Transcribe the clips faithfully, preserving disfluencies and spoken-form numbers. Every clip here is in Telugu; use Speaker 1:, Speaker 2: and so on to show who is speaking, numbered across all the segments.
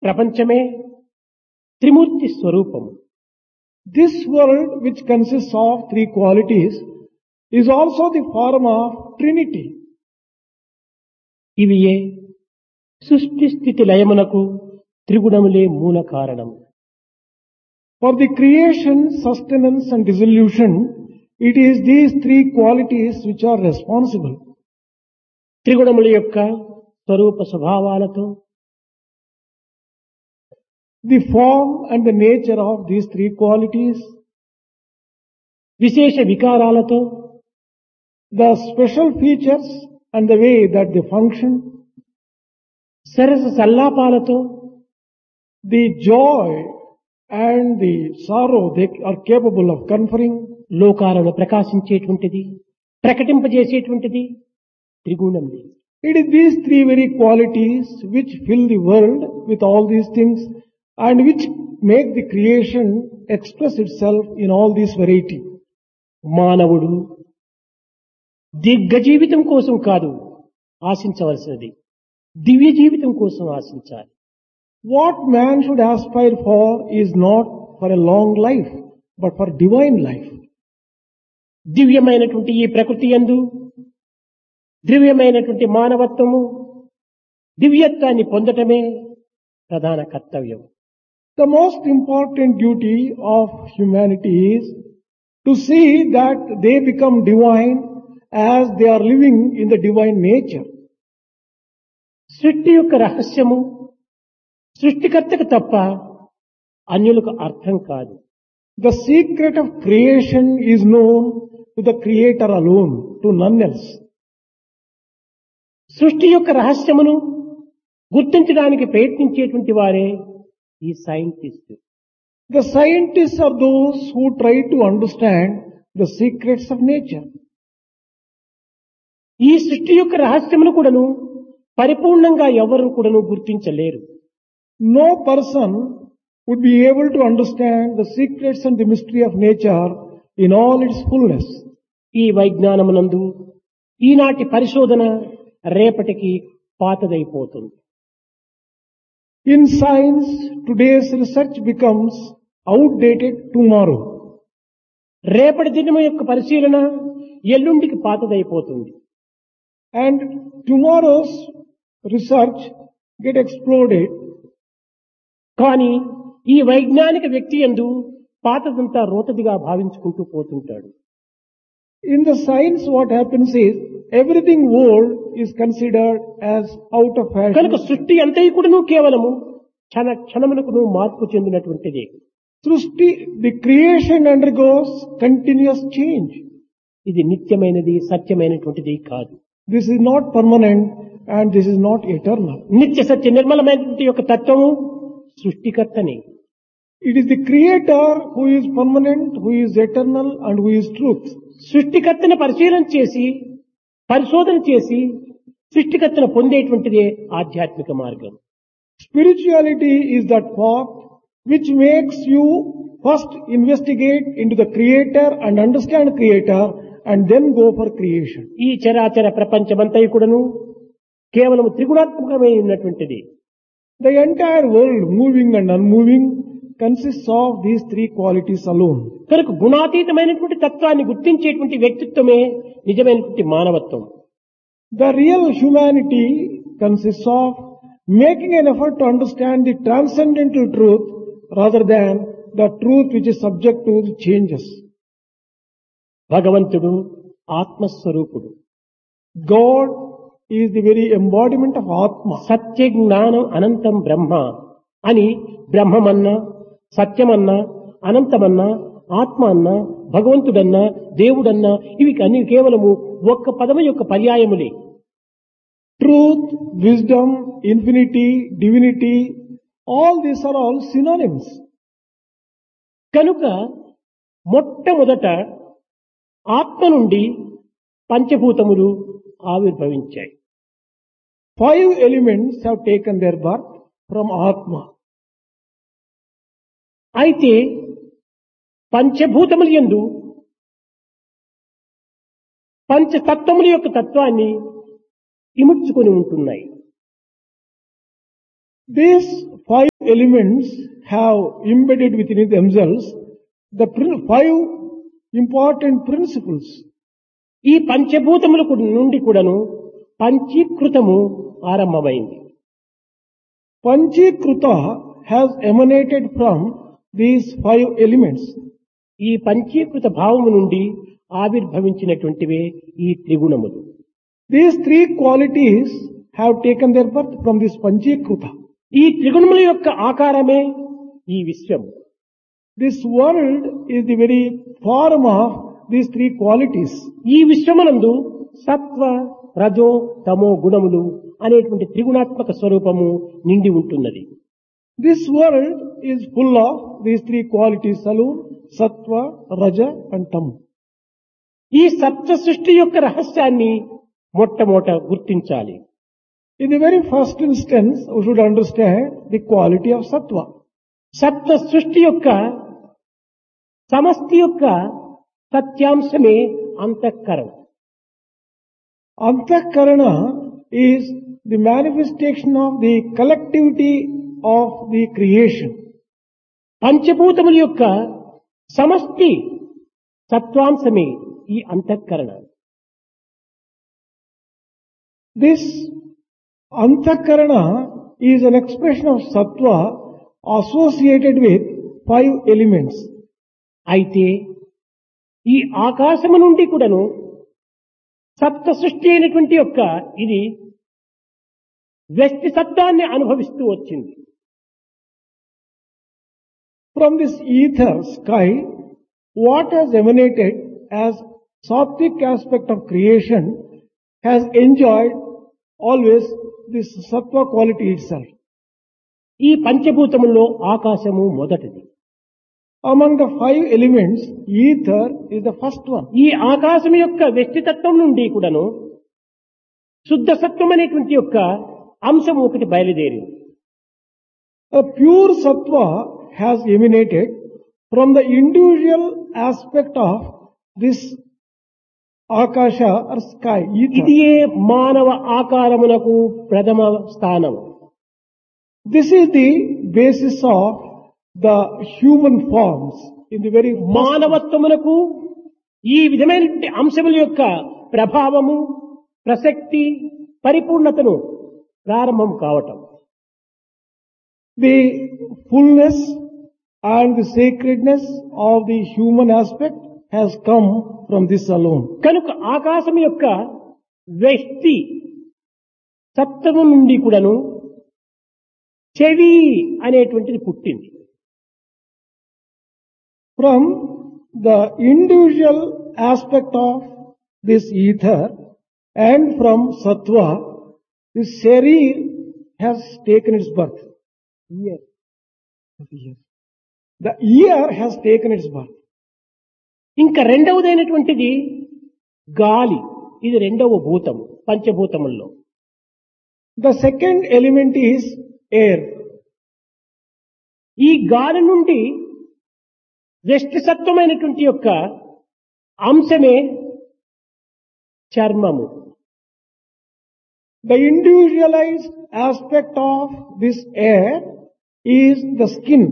Speaker 1: ప్రపంచమే త్రిమూర్తి స్వరూపము.
Speaker 2: This world, which consists of three qualities, is also the form of Trinity.
Speaker 1: ఇవియే సృష్టి స్థితి లయమునకు త్రిగుణములే మూల కారణము.
Speaker 2: For the creation, sustenance and dissolution, it is these three qualities which are responsible.
Speaker 1: త్రిగుణముల యొక్క స్వరూప స్వభావాలతో
Speaker 2: The form and the nature of these three qualities,
Speaker 1: విశేష వికారాలతో
Speaker 2: the special features and the way that they function,
Speaker 1: Sarasa సల్లాపాలతో
Speaker 2: the joy and the sorrow they are capable of conferring,
Speaker 1: లోకాలను ప్రకాశించేటువంటిది, ప్రకటింపజేసేటువంటిది త్రిగుణములే.
Speaker 2: it is these three very qualities which fill the world with all these things and which make the creation express itself in all this variety.
Speaker 1: మానవుడు దీర్ఘ జీవితం కోసం కాదు ఆశించవలసినది, దివ్య జీవితం కోసం ఆశించాలి.
Speaker 2: What man should aspire for is not for a long life, but for divine life.
Speaker 1: దివ్యమైనటువంటి ఈ ప్రకృతి యందు దివ్యమైనటువంటి మానవత్వము, దివ్యత్వాన్ని పొందటమే ప్రధాన కర్తవ్యం.
Speaker 2: The most important duty of humanity is to see that they become divine as they are living in the divine nature.
Speaker 1: సృష్టి యొక్క రహస్యము సృష్టికర్తకు తప్ప అన్యులకు అర్థం కాదు.
Speaker 2: The secret of creation is known to the Creator alone, to none else.
Speaker 1: సృష్టి యొక్క రహస్యమును గుర్తించడానికి ప్రయత్నించేటువంటి వారే ఈ scientist.
Speaker 2: The scientists are those who try to understand the secrets of nature.
Speaker 1: ఈ సృష్టి యొక్క రహస్యమును కూడాను పరిపూర్ణంగా ఎవరు కూడాను గుర్తించలేరు.
Speaker 2: No person would be able to understand the secrets and the mystery of nature in all its fullness.
Speaker 1: ఈ వైజ్ఞానమునందు ఈనాటి పరిశోధన రేపటికి పాతదైపోతుంది.
Speaker 2: In science, today's research becomes outdated tomorrow.
Speaker 1: రేపటి దినము యొక్క పరిశీలన ఎల్లుండికి పాతదైపోతుంది.
Speaker 2: And tomorrow's research get exploded.
Speaker 1: కానీ ఈ వైజ్ఞానిక వ్యక్తి యందు పాతదంతా రోతదిగా భావించుకుంటూ పోతుంటాడు.
Speaker 2: In the science, what happens is everything old is considered as out of
Speaker 1: కనుక
Speaker 2: fashion.
Speaker 1: సృష్టి అంతా కూడాను కేవలము క్షణ క్షణమునకు మార్పు చెందినటువంటిది.
Speaker 2: Srushti, the creation undergoes continuous change.
Speaker 1: ఇది నిత్యమైనది, సత్యమైనటువంటిది కాదు.
Speaker 2: This is not permanent and this is not eternal.
Speaker 1: నిత్య సత్య నిర్మలమైనటువంటి యొక్క తత్వము సృష్టికర్తని.
Speaker 2: It is the Creator who is permanent, who is eternal and who is truth.
Speaker 1: సృష్టికర్తను పరిశీలన చేసి పరిశోధన చేసి సృష్టికర్తను పొందేటువంటిదే ఆధ్యాత్మిక మార్గం.
Speaker 2: Spirituality is that path which makes you first investigate into the Creator and understand Creator and then go for creation.
Speaker 1: ఈ చరాచర ప్రపంచమంతా కూడాను కేవలం త్రిగుణాత్మకమై ఉన్నటువంటిది.
Speaker 2: The entire world, moving and unmoving, consists of these three qualities alone.
Speaker 1: కనుక గుణాతీతమైనటువంటి తత్వాన్ని గుర్తించేటువంటి వ్యక్తిత్వమే నిజమైనటువంటి మానవత్వం.
Speaker 2: The real humanity consists of making an effort to understand the transcendental truth rather than the truth which is subject to the changes.
Speaker 1: భగవంతుడు ఆత్మస్వరూపుడు.
Speaker 2: God is the very embodiment of Atma.
Speaker 1: సత్య జ్ఞానం అనంతం బ్రహ్మ అని బ్రహ్మమన్నా, సత్యమన్నా, అనంతమన్నా, ఆత్మ అన్నా, భగవంతుడన్నా, దేవుడన్నా ఇవి అన్ని కేవలము ఒక్క పదము యొక్క పర్యాయములే.
Speaker 2: Truth, wisdom, infinity, divinity, all these are all synonyms.
Speaker 1: కనుక మొట్టమొదట ఆత్మ నుండి పంచభూతములు ఆవిర్భవించాయి.
Speaker 2: Five elements have taken their birth from Atma.
Speaker 1: అయితే పంచభూతముల యందు పంచతత్వముల యొక్క తత్వాన్ని ఇముడ్చుకొని ఉంటున్నాయి.
Speaker 2: These five elements have embedded within themselves the prin- five important principles.
Speaker 1: ఈ పంచభూతములకు నుండి కూడాను పంచీకృతము ఆరంభమైంది.
Speaker 2: Panchikruta has emanated from these five elements.
Speaker 1: ఈ పంచీకృత భావము నుండి ఆవిర్భవించినటువంటివే ఈ త్రిగుణములు.
Speaker 2: These three qualities have taken their birth from this Panchikruta.
Speaker 1: ఈ త్రిగుణముల యొక్క ఆకారమే ఈ విశ్వం.
Speaker 2: This world is the very form of these three qualities.
Speaker 1: ఈ విశ్వమునందు సత్వ రజో తమో గుణములు అనేటువంటి త్రిగుణాత్మక స్వరూపము నిండి ఉంటున్నది.
Speaker 2: This world is full of these three qualities alone, Sattva, Raja and Tamo.
Speaker 1: ఈ సప్త సృష్టి యొక్క రహస్యాన్ని మొట్టమొదట గుర్తించాలి.
Speaker 2: In the very first instance, we should understand the quality of Sattva.
Speaker 1: సప్త సృష్టి యొక్క సమష్టి యొక్క సత్యాంశమే అంతఃకరణం.
Speaker 2: Antahkarana is the manifestation of the collectivity of the creation.
Speaker 1: పంచభూతముల యొక్క సమష్టి సత్వాంశమే ఈ అంతఃకరణ.
Speaker 2: This Antahkarana is an expression of Sattva associated with five elements.
Speaker 1: అయితే ఈ ఆకాశము నుండి కూడాను సప్త సృష్టి అయినటువంటి యొక్క ఇది వ్యష్టి సత్వాన్ని అనుభవిస్తూ వచ్చింది.
Speaker 2: From this ether sky, what has emanated as sattvic aspect of creation has enjoyed always this sattva quality itself.
Speaker 1: ఈ పంచభూతముల్లో ఆకాశము మొదటిది.
Speaker 2: Among the five elements, ether is the first one.
Speaker 1: ఈ ఆకాశం యొక్క వ్యక్తితత్వం నుండి కూడాను శుద్ధ సత్వం అనేటువంటి యొక్క అంశం ఒకటి బయలుదేరింది.
Speaker 2: A pure sattva has emanated from the individual aspect of this akasha or sky, ether.
Speaker 1: ఇదియే మానవ ఆకారమునకు ప్రథమ స్థానం.
Speaker 2: This is the basis of the human forms in the very first.
Speaker 1: మానవత్వమునకు ఈ విధమైనటువంటి అంశముల యొక్క ప్రభావము ప్రసక్తి పరిపూర్ణతను ప్రారంభం కావటం.
Speaker 2: The fullness and the sacredness of the human aspect has come from this alone.
Speaker 1: కనుక ఆకాశం యొక్క వ్యక్తి సత్వము నుండి కూడాను చెవి అనేటువంటిది పుట్టింది.
Speaker 2: From the individual aspect of this ether and from sattva, the sharir has taken its birth. Ear. The ear has taken its birth.
Speaker 1: ఇంకా రెండవదైనటువంటిది గాలి. ఇది రెండవ భూతము పంచభూతముల్లో.
Speaker 2: The second element is air.
Speaker 1: ఈ గాలి నుండి వ్యష్టిసత్వమైనటువంటి యొక్క అంశమే చర్మము.
Speaker 2: The individualized aspect of this air is the skin.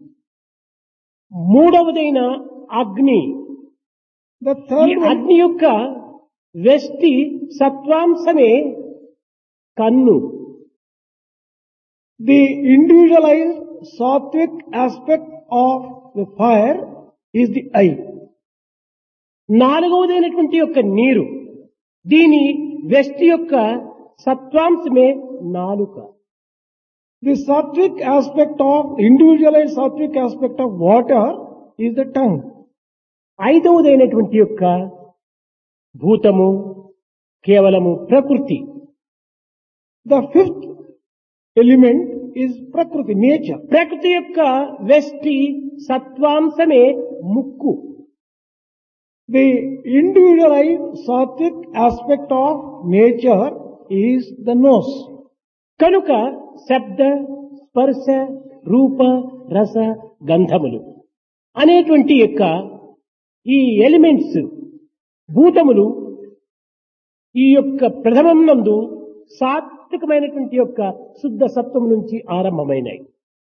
Speaker 1: మూడవదైన అగ్ని.
Speaker 2: The
Speaker 1: ఈ
Speaker 2: third one,
Speaker 1: అగ్ని యొక్క వ్యష్టి సత్వాంశమే కన్ను.
Speaker 2: the individualized sattvic aspect of the fire is the eye.
Speaker 1: నాలుగవదైనటువంటి యొక్క నీరు. దీని వ్యష్టి యొక్క సత్వాంశమే నాలుక.
Speaker 2: The sattvic aspect of, individualized sattvic aspect of water is the tongue.
Speaker 1: ఐదవదైనటువంటి యొక్క భూతము కేవలము ప్రకృతి.
Speaker 2: The fifth element is prakriti, nature.
Speaker 1: ప్రకృతి యొక్క వ్యష్టి సత్వాంశమే ముక్కు.
Speaker 2: The individualized sattvic aspect of nature is the nose.
Speaker 1: కనుక శబ్ద స్పర్శ రూప రస గంధములు అనేటువంటి యొక్క ఈ ఎలిమెంట్స్ భూతములు ఈ యొక్క ప్రథమం నందు సాత్వికమైనటువంటి యొక్క శుద్ధ సత్వం నుంచి ఆరంభమైనాయి.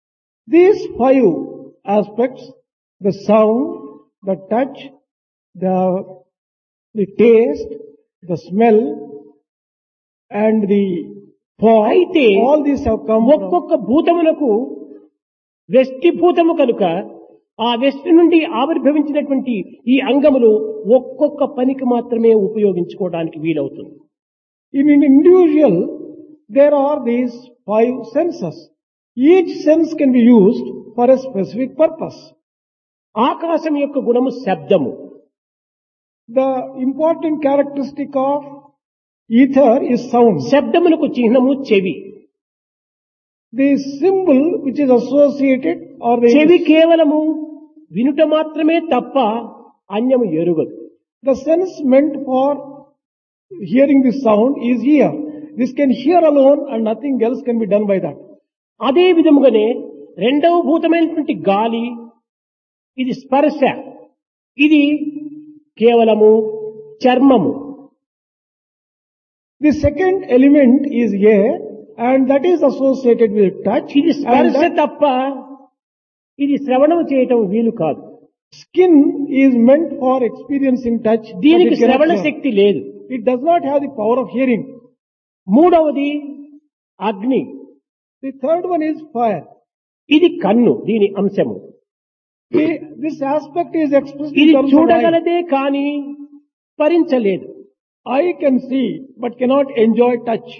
Speaker 2: These five aspects, the sound, the touch, the, the taste, the smell, and the form,
Speaker 1: అయితే
Speaker 2: all these have come from,
Speaker 1: ఒక్కొక్క భూతములకు వ్యష్టి భూతము కనుక ఆ వ్యష్టి నుండి ఆవిర్భవించినటువంటి ఈ అంగములు ఒక్కొక్క పనికి మాత్రమే ఉపయోగించుకోవడానికి వీలవుతుంది.
Speaker 2: in an individual, there are these five senses. Each sense can be used for a specific purpose.
Speaker 1: ఆకాశం యొక్క గుణము శబ్దము.
Speaker 2: The important characteristic of ether is sound.
Speaker 1: శబ్దములకు చిహ్నము చెవి.
Speaker 2: The symbol which is associated or the,
Speaker 1: చెవి కేవలము వినుట మాత్రమే తప్ప అన్యము ఎరుగదు.
Speaker 2: the sense meant for hearing the sound is ear. This can hear alone and nothing else can be done by that.
Speaker 1: అదే విధముగానే రెండవ భూతమైనటువంటి గాలి, ఇది స్పర్శ, ఇది కేవలము చర్మము.
Speaker 2: The second element is air and that is associated with touch.
Speaker 1: ఇది
Speaker 2: And
Speaker 1: స్పర్శ
Speaker 2: that
Speaker 1: తప్ప ఇది శ్రవణం చేయటం వీలు కాదు.
Speaker 2: skin is meant for experiencing touch. but
Speaker 1: దీనికి
Speaker 2: it cannot
Speaker 1: శ్రవణ
Speaker 2: hear.
Speaker 1: శక్తి లేదు.
Speaker 2: It does not have the power of hearing.
Speaker 1: మూడవది అగ్ని,
Speaker 2: The third one is fire.
Speaker 1: ఇది కన్ను, దీని అంశము.
Speaker 2: The, this aspect is expressed in
Speaker 1: ఇది
Speaker 2: terms of eye.
Speaker 1: చూడగలదే కాని స్పరించలేదు.
Speaker 2: Eye can see but cannot enjoy touch.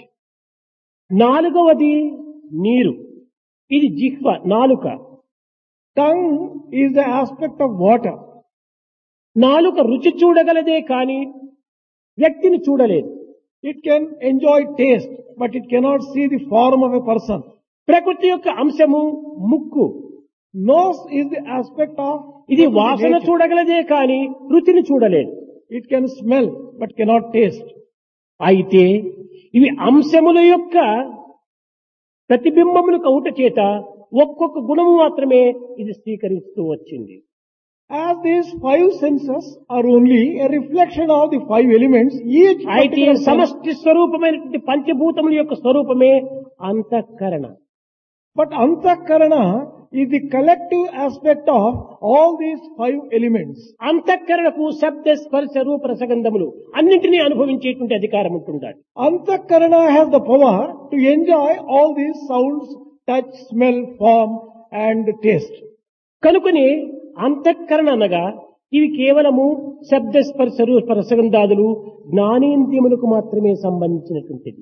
Speaker 1: నాలుగవది నీరు, ఇది జిహ్వ, నాలుక.
Speaker 2: Tongue is the aspect of water.
Speaker 1: నాలుక రుచి చూడగలదే కాని వ్యక్తిని చూడలేదు.
Speaker 2: It can enjoy taste but it cannot see the form of a person.
Speaker 1: ప్రకృతి యొక్క అంశము ముక్కు,
Speaker 2: Nose is the aspect of
Speaker 1: ఇది
Speaker 2: Prakriti
Speaker 1: వాసన
Speaker 2: nature.
Speaker 1: చూడగలదే కాని రుచిని చూడలేదు.
Speaker 2: It can smell but cannot taste.
Speaker 1: అయితే ఇవి అంశముల యొక్క ప్రతిబింబములు కౌట చేత ఒక్కొక్క గుణము మాత్రమే ఇది స్వీకరిస్తూ వచ్చింది.
Speaker 2: As these five senses are only a reflection of the five elements, each
Speaker 1: అయితే
Speaker 2: particular sense,
Speaker 1: సమష్టి స్వరూపమైనటువంటి పంచభూతముల యొక్క స్వరూపమే అంతఃకరణ.
Speaker 2: but Antakarana is the collective aspect of all these five elements.
Speaker 1: అంతఃకరణకు శబ్ద స్పర్శ రూప రసగంధములు అన్నింటినీ అనుభవించేటువంటి అధికారం ఉంటుండాలి.
Speaker 2: Antakarana has the power to enjoy all these sounds, touch, smell, form and taste.
Speaker 1: కనుకనే అంతఃకరణ అనగా ఇవి కేవలము శబ్ద స్పర్శ రూప రసగంధాదులు జ్ఞానేంద్రియములకు మాత్రమే సంబంధించినటువంటిది.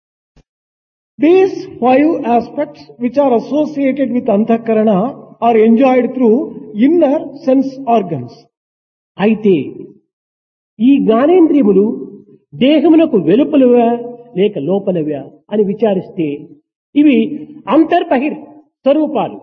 Speaker 2: These five aspects which are associated with Antakarana are enjoyed through inner sense organs.
Speaker 1: అయితే ఈ జ్ఞానేంద్రియములు దేహమునకు వెలుపలవా లేక లోపలవా అని విచారిస్తే ఇవి అంతర్బహిర్ స్వరూపాలు.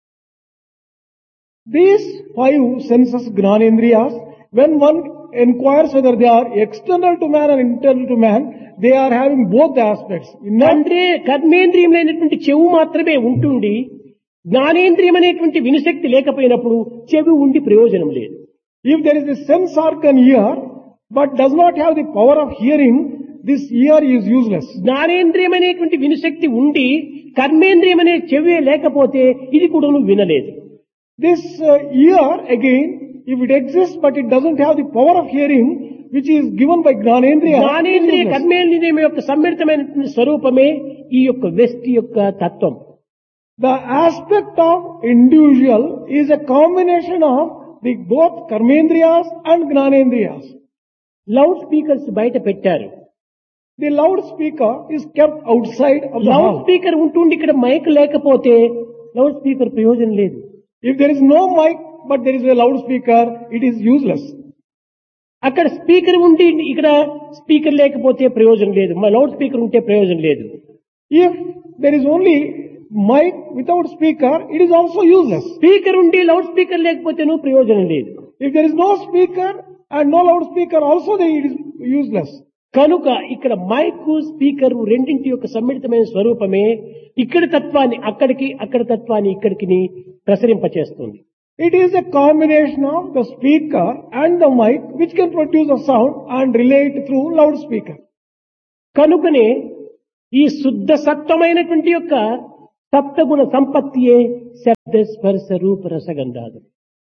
Speaker 2: These five senses, Gnanendriyas, when one inquires whether they are external to man or internal to man, they are having both the aspects. Inner,
Speaker 1: అంటే కర్మేంద్రియములైనటువంటి చెవు మాత్రమే ఉంటుండి జ్ఞానేంద్రియం అనేటువంటి వినుశక్తి లేకపోయినప్పుడు చెవి ఉండి ప్రయోజనం లేదు.
Speaker 2: if there is a sense organ ear, but does not have the power of hearing, this ear is useless.
Speaker 1: జ్ఞానేంద్రియం అనేటువంటి వినుశక్తి ఉండి కర్మేంద్రియం అనే చెవి లేకపోతే ఇది కూడా నువ్వు వినలేదు.
Speaker 2: This uh, ear, again, if it exists but it doesn't have the power of hearing, which is given by Gnanendriya,
Speaker 1: జ్ఞానేంద్రియ
Speaker 2: it is useless.
Speaker 1: కర్మేంద్రియం యొక్క సమ్మిళితమైనటువంటి స్వరూపమే ఈ యొక్క వ్యష్టి యొక్క తత్వం.
Speaker 2: The aspect of individual is a combination of the both Karmendriyas and Gnanendriyas.
Speaker 1: Loud speakers బయట పెట్టారు.
Speaker 2: The loudspeaker is kept outside of the
Speaker 1: loud
Speaker 2: house.
Speaker 1: Speaker ఉంటుండి ఇక్కడ మైక్ లేకపోతే లౌడ్ స్పీకర్ ప్రయోజనం లేదు.
Speaker 2: If there is no mic but there is a loudspeaker, it is useless.
Speaker 1: అక్కడ స్పీకర్ ఉండి ఇక్కడ స్పీకర్ లేకపోతే ప్రయోజనం లేదు. లౌడ్ స్పీకర్ ఉంటే ప్రయోజనం లేదు.
Speaker 2: If there is only mic without speaker, it is also useless.
Speaker 1: Speaker ఉండి లౌడ్ స్పీకర్ లేకపోతే నువ్వు ప్రయోజనం లేదు.
Speaker 2: If there is no speaker and no loudspeaker, also then it is useless.
Speaker 1: కనుక ఇక్కడ మైక్ స్పీకర్ రెండింటి యొక్క సమ్మిళితమైన స్వరూపమే ఇక్కడి తత్వాన్ని అక్కడికి, అక్కడి తత్వాన్ని ఇక్కడికి ప్రసరింపచేస్తుంది.
Speaker 2: It is a combination of the speaker and the mic which can produce a sound and relay it through loudspeaker.
Speaker 1: కనుకనే ఈ శుద్ధ సత్వమైనటువంటి యొక్క సప్తగుణ సంపత్తియే శబ్ద స్పర్శ రూప రసగంధాలు.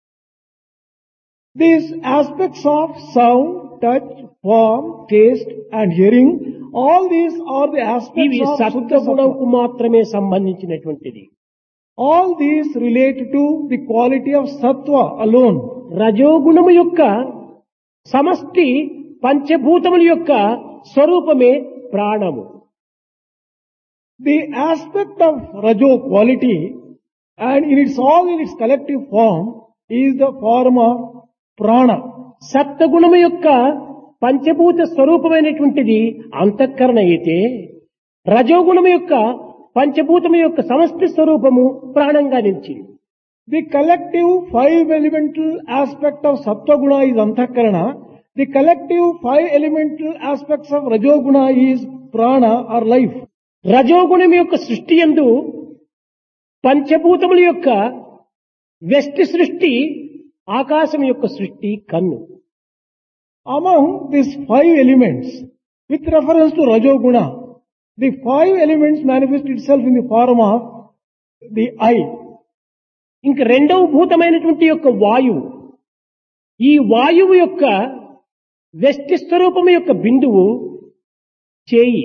Speaker 2: These aspects of sound, touch, form, taste and hearing, all these are the aspects
Speaker 1: ఇవి
Speaker 2: of Shuddha
Speaker 1: సత్వగుణంకు
Speaker 2: Sattva.
Speaker 1: మాత్రమే సంబంధించినటువంటిది.
Speaker 2: All these relate to the quality of Sattva alone.
Speaker 1: రజోగుణము యొక్క సమష్టి పంచభూతముల యొక్క స్వరూపమే ప్రాణము.
Speaker 2: The aspect of Rajo quality and in its all in its collective form is the form of prana.
Speaker 1: సత్వగుణము యొక్క పంచభూత స్వరూపమైనటువంటిది అంతఃకరణ అయితే, రజోగుణము యొక్క పంచభూతము యొక్క సమష్టి స్వరూపము ప్రాణంగా నిలిచింది.
Speaker 2: The collective five elemental aspect of Sattva-guna is Antahkarana. The collective five elemental aspects of Rajoguna is prana or life.
Speaker 1: రజోగుణం యొక్క సృష్టి యందు పంచభూతముల యొక్క వ్యష్టి సృష్టి, ఆకాశం యొక్క సృష్టి కన్ను.
Speaker 2: Among these five elements, with reference to Rajoguna, the five elements manifest itself in the form of the eye.
Speaker 1: ఇంక రెండవ భూతమైనటువంటి యొక్క వాయువు, ఈ వాయువు యొక్క వ్యష్టి స్వరూపము యొక్క బిందువు చేయి.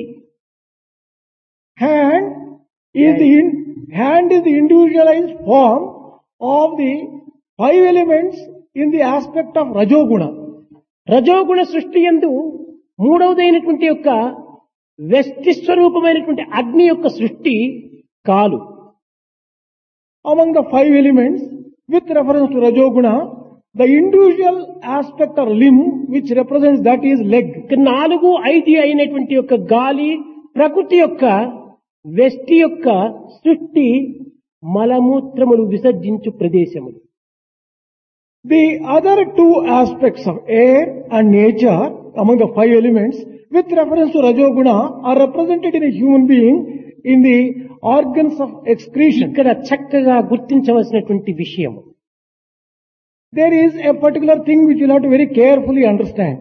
Speaker 2: Hand is the in, hand is the individualized form of the five elements in the aspect of Rajoguna.
Speaker 1: రజోగుణ సృష్టి యందు మూడవదైనటువంటి యొక్క వ్యష్టి స్వరూపమైనటువంటి అగ్ని యొక్క సృష్టి కాలు.
Speaker 2: Among the five elements, with reference to Rajoguna, the individual aspect or limb which represents that is leg.
Speaker 1: ఇక నాలుగు ఐదు అయినటువంటి యొక్క గాలి, ప్రకృతి యొక్క వ్యష్టి యొక్క సృష్టి మలమూత్రములు విసర్జించు ప్రదేశములు.
Speaker 2: The other two aspects of air and nature among the five elements with reference to Rajoguna are represented in a human being in the organs of excretion.
Speaker 1: ఇక్కడ చక్కగా గుర్తించవలసినటువంటి విషయం,
Speaker 2: There is a particular thing which you have to very carefully understand.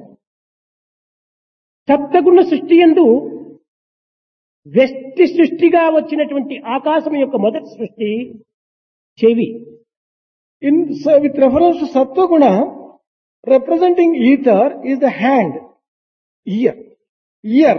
Speaker 1: సప్తగుణ సృష్టి యందు వ్యష్టి సృష్టిగా వచ్చినటువంటి ఆకాశం యొక్క మొదటి సృష్టి చెవి.
Speaker 2: In, so with reference to Sattva-guna, representing ether is the hand, ear, ear.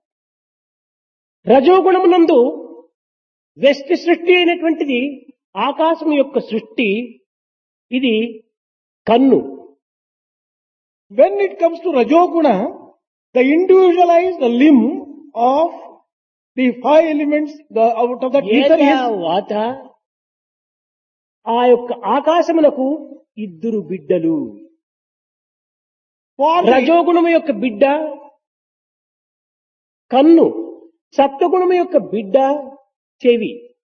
Speaker 1: రజోగుణమునందు వ్యష్టి సృష్టి అయినటువంటిది ఆకాశం యొక్క సృష్టి, ఇది కన్ను.
Speaker 2: When it comes to Rajoguna, the individualized limb of the five elements, the out of that ether
Speaker 1: ఏతా
Speaker 2: is
Speaker 1: వాత ఆ యొక్క ఆకాశమునకు ఇద్దరు బిడ్డలు.
Speaker 2: for the,
Speaker 1: రజోగుణము యొక్క బిడ్డ కన్ను, సత్వగుణము యొక్క బిడ్డ చెవి.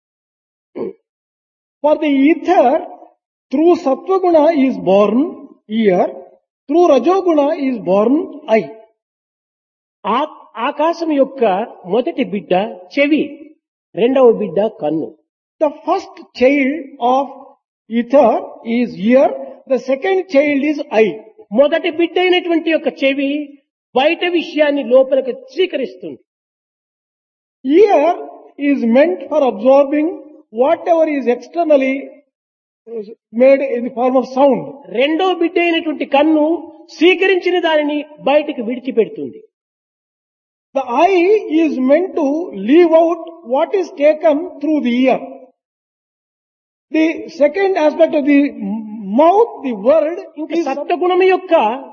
Speaker 2: for the ether through Sattva-guna is born ear, through Rajoguna is born eye.
Speaker 1: ఆ- ఆకాశం యొక్క మొదటి బిడ్డ చెవి, రెండవ బిడ్డ కన్ను.
Speaker 2: The first child of ether is ear, the second child is eye.
Speaker 1: మొదటి బిడ్డ అయినటువంటి యొక్క చెవి బయట విషయాన్ని లోపలికి స్వీకరిస్తుంది.
Speaker 2: Ear is meant for absorbing whatever is externally made in the form of sound.
Speaker 1: రెండో బిడ్డ అయినటువంటి కన్ను స్వీకరించిన దానిని బయటికి విడిచిపెడుతుంది.
Speaker 2: The eye is meant to leave out what is taken through the ear. The second aspect of the mouth, the word,
Speaker 1: ఇంకా
Speaker 2: is
Speaker 1: సత్వగుణం యొక్క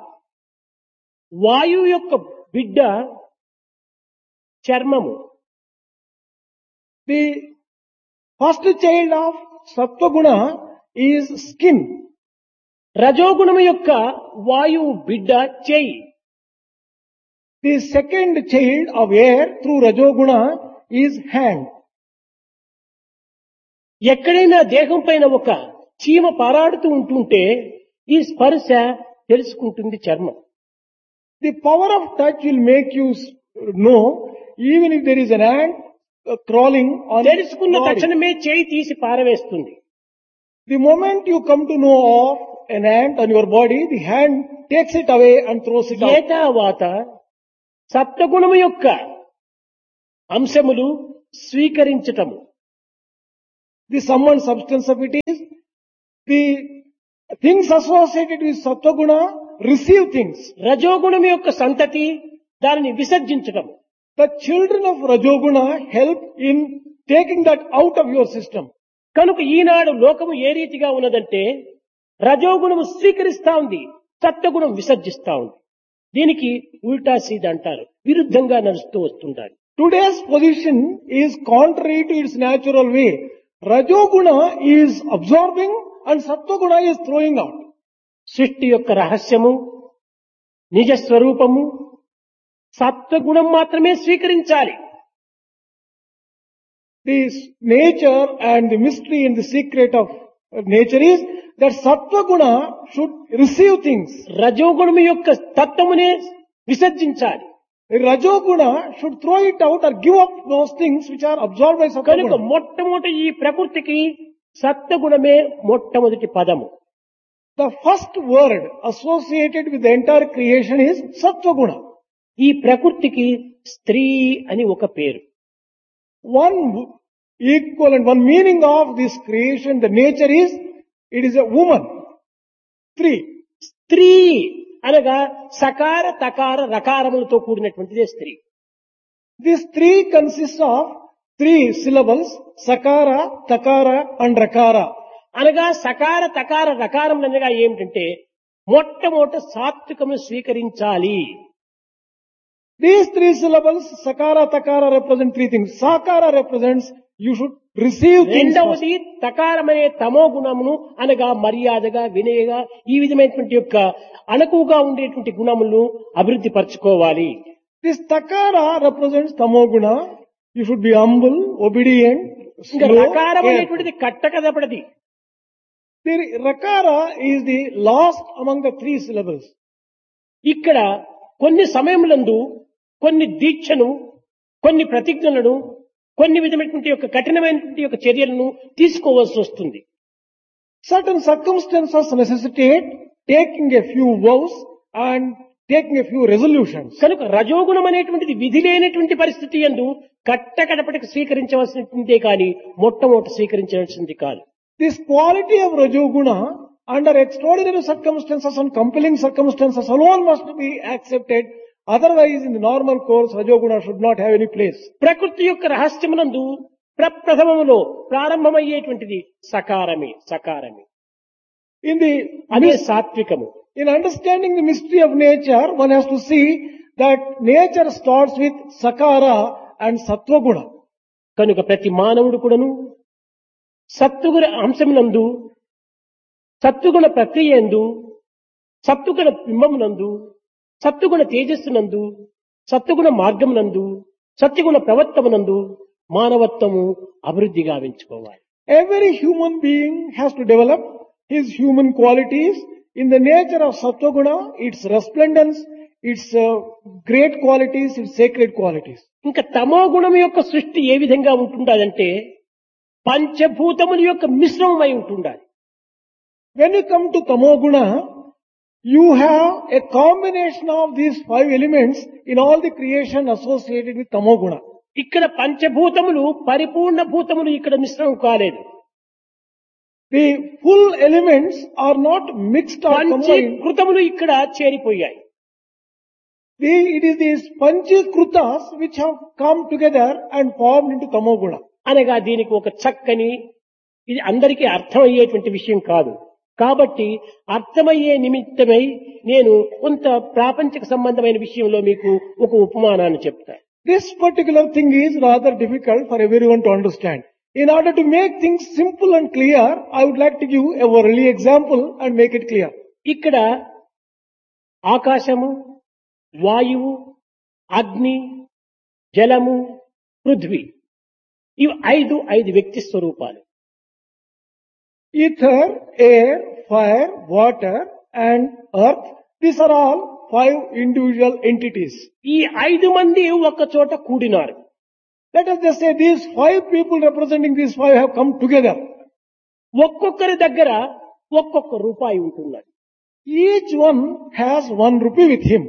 Speaker 1: వాయువు యొక్క బిడ్డ చర్మము.
Speaker 2: the first child of Sattva-guna is skin.
Speaker 1: రజోగుణము యొక్క వాయువు బిడ్డ చేయి.
Speaker 2: The second child of air through Rajoguna is hand.
Speaker 1: ఎక్కడైనా దేహం పైన ఒక చీమ పారాడుతూ ఉంటుంటే ఈ స్పర్శ తెలుసుకుంటుంది చర్మం.
Speaker 2: The power of touch will make you s- know even if there is an ant uh, crawling on
Speaker 1: తెలుసుకున్న
Speaker 2: the body.
Speaker 1: తక్షణమే చేయి తీసి పారవేస్తుంది.
Speaker 2: The moment you come to know of an ant on your body, the hand takes it away and throws it out.
Speaker 1: ఏతావాత సప్తగుణము యొక్క అంశములు స్వీకరించటము,
Speaker 2: the sum and substance of it is the things associated with Sattva-guna receive things.
Speaker 1: రజోగుణం యొక్క సంతతి దానిని విసర్జించటం.
Speaker 2: The children of Rajoguna help in taking that out of your system.
Speaker 1: కనుక ఈనాడు లోకము ఏ రీతిగా ఉన్నదంటే రజోగుణము స్వీకరిస్తా ఉంది, సత్వగుణం విసర్జిస్తా ఉంది. దీనికి ఉల్టా సీదా అంటారు, విరుద్ధంగా నడుస్తూ వస్తుంటారు.
Speaker 2: Today's position is contrary to its natural way. Rajoguna is absorbing and Sattva-guna is throwing out.
Speaker 1: సృష్టి యొక్క రహస్యము, నిజ స్వరూపము సత్వగుణం మాత్రమే స్వీకరించాలి.
Speaker 2: This nature and the mystery and the secret of nature is that Sattva-guna should receive things.
Speaker 1: రజోగుణం యొక్క తత్వమునే విసర్జించాలి.
Speaker 2: Rajoguna should throw it out or give up those things which are absorbed by
Speaker 1: కనుక
Speaker 2: Sattva-guna.
Speaker 1: మొట్టమొదటి ఈ ప్రకృతికి సత్వగుణమే మొట్టమొదటి పదము.
Speaker 2: The first word associated with the entire creation is Sattva-guna.
Speaker 1: ఈ ప్రకృతికి స్త్రీ అని ఒక పేరు.
Speaker 2: One equivalent, one meaning of this creation, the nature is, it is a woman. Three.
Speaker 1: స్త్రీ అనగా సకార తకార రకారములతో కూడినటువంటిదే స్త్రీ.
Speaker 2: This three consists of three syllables, Sakara, Takara and Rakara.
Speaker 1: అనగా సకార తకార రకారములు అనగా ఏమిటంటే మొట్టమొదట సాత్వికమును స్వీకరించాలి.
Speaker 2: These three syllables, Sakara, Takara represent three things. Sakara represents you should receive things.
Speaker 1: రెండవది తకారమనే తమో గుణమును అనగా మర్యాదగా వినయగా ఈ విధమైనటువంటి యొక్క అణకువగా ఉండేటువంటి గుణములను అభివృద్ధి పరచుకోవాలి.
Speaker 2: This Takara represents Tamoguna. You should be humble, obedient,
Speaker 1: ఇంకా
Speaker 2: slow,
Speaker 1: రకారం
Speaker 2: careful.
Speaker 1: అనేటువంటిది కట్టకదపడది.
Speaker 2: The Rakara is the last among the three syllables.
Speaker 1: ఇక్కడ కొన్ని సమయములందు కొన్ని దీక్షను, కొన్ని ప్రతిజ్ఞలను, కొన్ని విధమైనటువంటి యొక్క కఠినమైనటువంటి యొక్క చర్యలను తీసుకోవాల్సి వస్తుంది.
Speaker 2: Certain circumstances necessitate taking a few vows and taking a few resolutions.
Speaker 1: కనుక రజోగుణం అనేటువంటిది విధి లేనటువంటి పరిస్థితి యందు కట్టకడపటికి స్వీకరించవలసినదే కానీ మొట్టమొదట స్వీకరించవలసింది కాదు.
Speaker 2: This quality of Rajoguna under extraordinary circumstances and compelling circumstances alone must be accepted. Otherwise, in the normal course, Rajoguna should not have any place.
Speaker 1: ప్రకృతి యొక్క రహస్యమునందు ప్రప్రథమములో ప్రారంభమయ్యేటువంటిది సకారమే సకారమే
Speaker 2: In the
Speaker 1: అదే సాత్వికము.
Speaker 2: in understanding the mystery of nature, one has to see that nature starts with Sakara and Sattva-guna.
Speaker 1: కనుక ప్రతి మానవుడు కూడాను సత్వగుణ అంశమునందు, సత్వగుణ ప్రక్రియ యందు, సత్వగుణ బింబమునందు, సత్వగుణ తేజస్సునందు, సత్వగుణ మార్గమునందు, సత్వగుణ ప్రవర్తమునందు మానవత్వము అభివృద్ధి గావించుకోవాలి.
Speaker 2: Every human being has to develop his human qualities in the nature of Sattva-guna, its resplendence, its uh, great qualities, its sacred qualities.
Speaker 1: ఇంకా తమో గుణం యొక్క సృష్టి ఏ విధంగా ఉంటుండాలంటే పంచభూతముల యొక్క మిశ్రమమై ఉంటుండాలి.
Speaker 2: When you come to Tamoguna, you have a combination of these five elements in all the creation associated with Tamoguna.
Speaker 1: ఇక్కడ పంచభూతములు పరిపూర్ణ భూతములు ఇక్కడ మిశ్రమం కాలేదు.
Speaker 2: The full elements are not mixed or combined.
Speaker 1: పంచీకృతములు ఇక్కడ చేరిపోయాయి.
Speaker 2: The, it is these Panchikrutas which have come together and formed into Tamoguna.
Speaker 1: అనగా దీనికి ఒక చక్కని, ఇది అందరికీ అర్థమయ్యేటువంటి విషయం కాదు. కాబట్టి అర్థమయ్యే నిమిత్తమై నేను కొంత ప్రాపంచిక సంబంధమైన విషయంలో మీకు ఒక ఉపమానాన్ని చెప్తాను.
Speaker 2: This particular thing is rather difficult for everyone to understand. In order to make things simple and clear, I would like to give a worldly example and make it clear.
Speaker 1: ఇక్కడ ఆకాశము, వాయువు, అగ్ని, జలము, పృథ్వీ ఇవి ఐదు ఐదు వ్యక్తి స్వరూపాలు.
Speaker 2: Ether, air, fire, water and earth, these are all five individual entities.
Speaker 1: ఈ ఐదు మంది ఒక చోట కూడినారు.
Speaker 2: Let us just say these five people representing these five have come together.
Speaker 1: ఒక్కొక్కరి దగ్గర ఒక్కొక్క రూపాయి ఉంటున్నది.
Speaker 2: Each one has one rupee with him.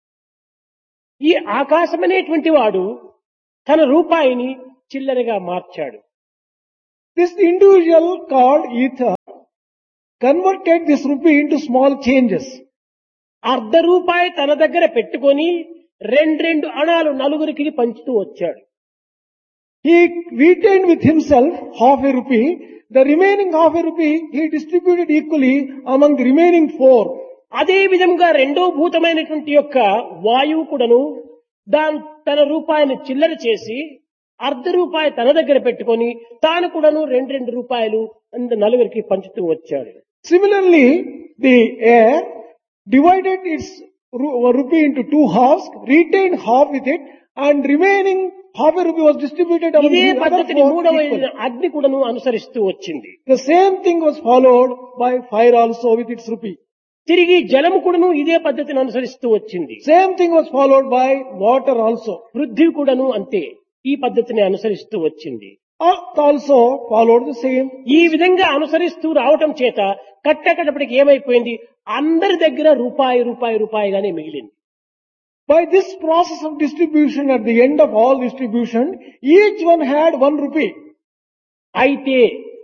Speaker 1: ఈ ఆకాశం అనేటువంటి వాడు తన రూపాయిని చిల్లరగా మార్చాడు.
Speaker 2: This individual called ether converted this rupee into small changes.
Speaker 1: అర్ధ రూపాయి తన దగ్గర పెట్టుకొని రెండు రెండు అణాలు నలుగురికి పంచుతూ వచ్చాడు.
Speaker 2: He retained with himself half a rupee. The remaining half a rupee he distributed equally among the remaining four.
Speaker 1: అదే విధంగా రెండో భూతమైనటువంటి యొక్క వాయువు కూడాను దాని తన రూపాయిని చిల్లర చేసి అర్ధ రూపాయి తన దగ్గర పెట్టుకొని తాను కూడాను రెండు రెండు రూపాయలు నలుగురికి పంచుతూ వచ్చాడు.
Speaker 2: Similarly, the air divided its rupee into two halves, retained half with it, and remaining half a rupee was distributed among
Speaker 1: ఇదే
Speaker 2: the other
Speaker 1: పద్ధతిని
Speaker 2: four
Speaker 1: మూడవ
Speaker 2: equally.
Speaker 1: అగ్ని కూడాను అనుసరిస్తూ వచ్చింది.
Speaker 2: The same thing was followed by fire also with its rupee.
Speaker 1: తిరిగి జలము కూడాను ఇదే పద్ధతిని అనుసరిస్తూ వచ్చింది.
Speaker 2: Same thing was followed by water also.
Speaker 1: Prithvi కూడాను అంతే ఈ పద్ధతిని అనుసరిస్తూ వచ్చింది.
Speaker 2: Earth also followed the same.
Speaker 1: ఈ విధంగా అనుసరిస్తూ రావటం చేత కట్టకడపటికి ఏమైపోయింది, అందరి దగ్గర రూపాయి రూపాయి రూపాయిగానే మిగిలింది.
Speaker 2: By this process of distribution, at the end of all distribution, each one had one rupee.
Speaker 1: అయితే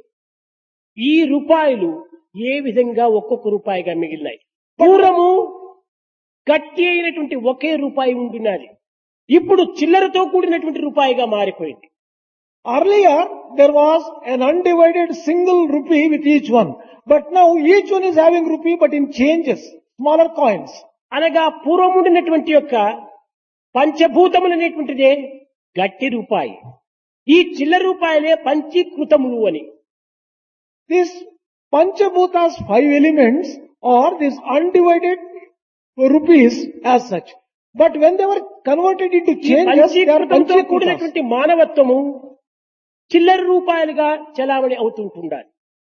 Speaker 1: ఈ రూపాయలు ఏ విధంగా ఒక్కొక్క రూపాయిగా మిగిలినాయి. పూర్వము గట్టి అయినటువంటి ఒకే రూపాయి ఉంటున్నది, ఇప్పుడు చిల్లరతో కూడినటువంటి రూపాయిగా మారిపోయింది.
Speaker 2: Earlier, there was an undivided single rupee with each one. But now each one is having rupee but in changes, smaller coins.
Speaker 1: అనగా పూర్వం ఉండినటువంటి యొక్క పంచభూతములు అనేటువంటిదే గట్టి రూపాయి, ఈ చిల్లర రూపాయలే పంచీకృతములు అని.
Speaker 2: These Panchabhutas five elements are these undivided rupees as such. But when they were converted into
Speaker 1: ఈ
Speaker 2: changes, they are
Speaker 1: పంచీకృతంతో
Speaker 2: Panchikrutas.
Speaker 1: కూడినటువంటి మానవత్వము చిల్లర రూపాయలుగా చలామణి అవుతుంటుండాలి.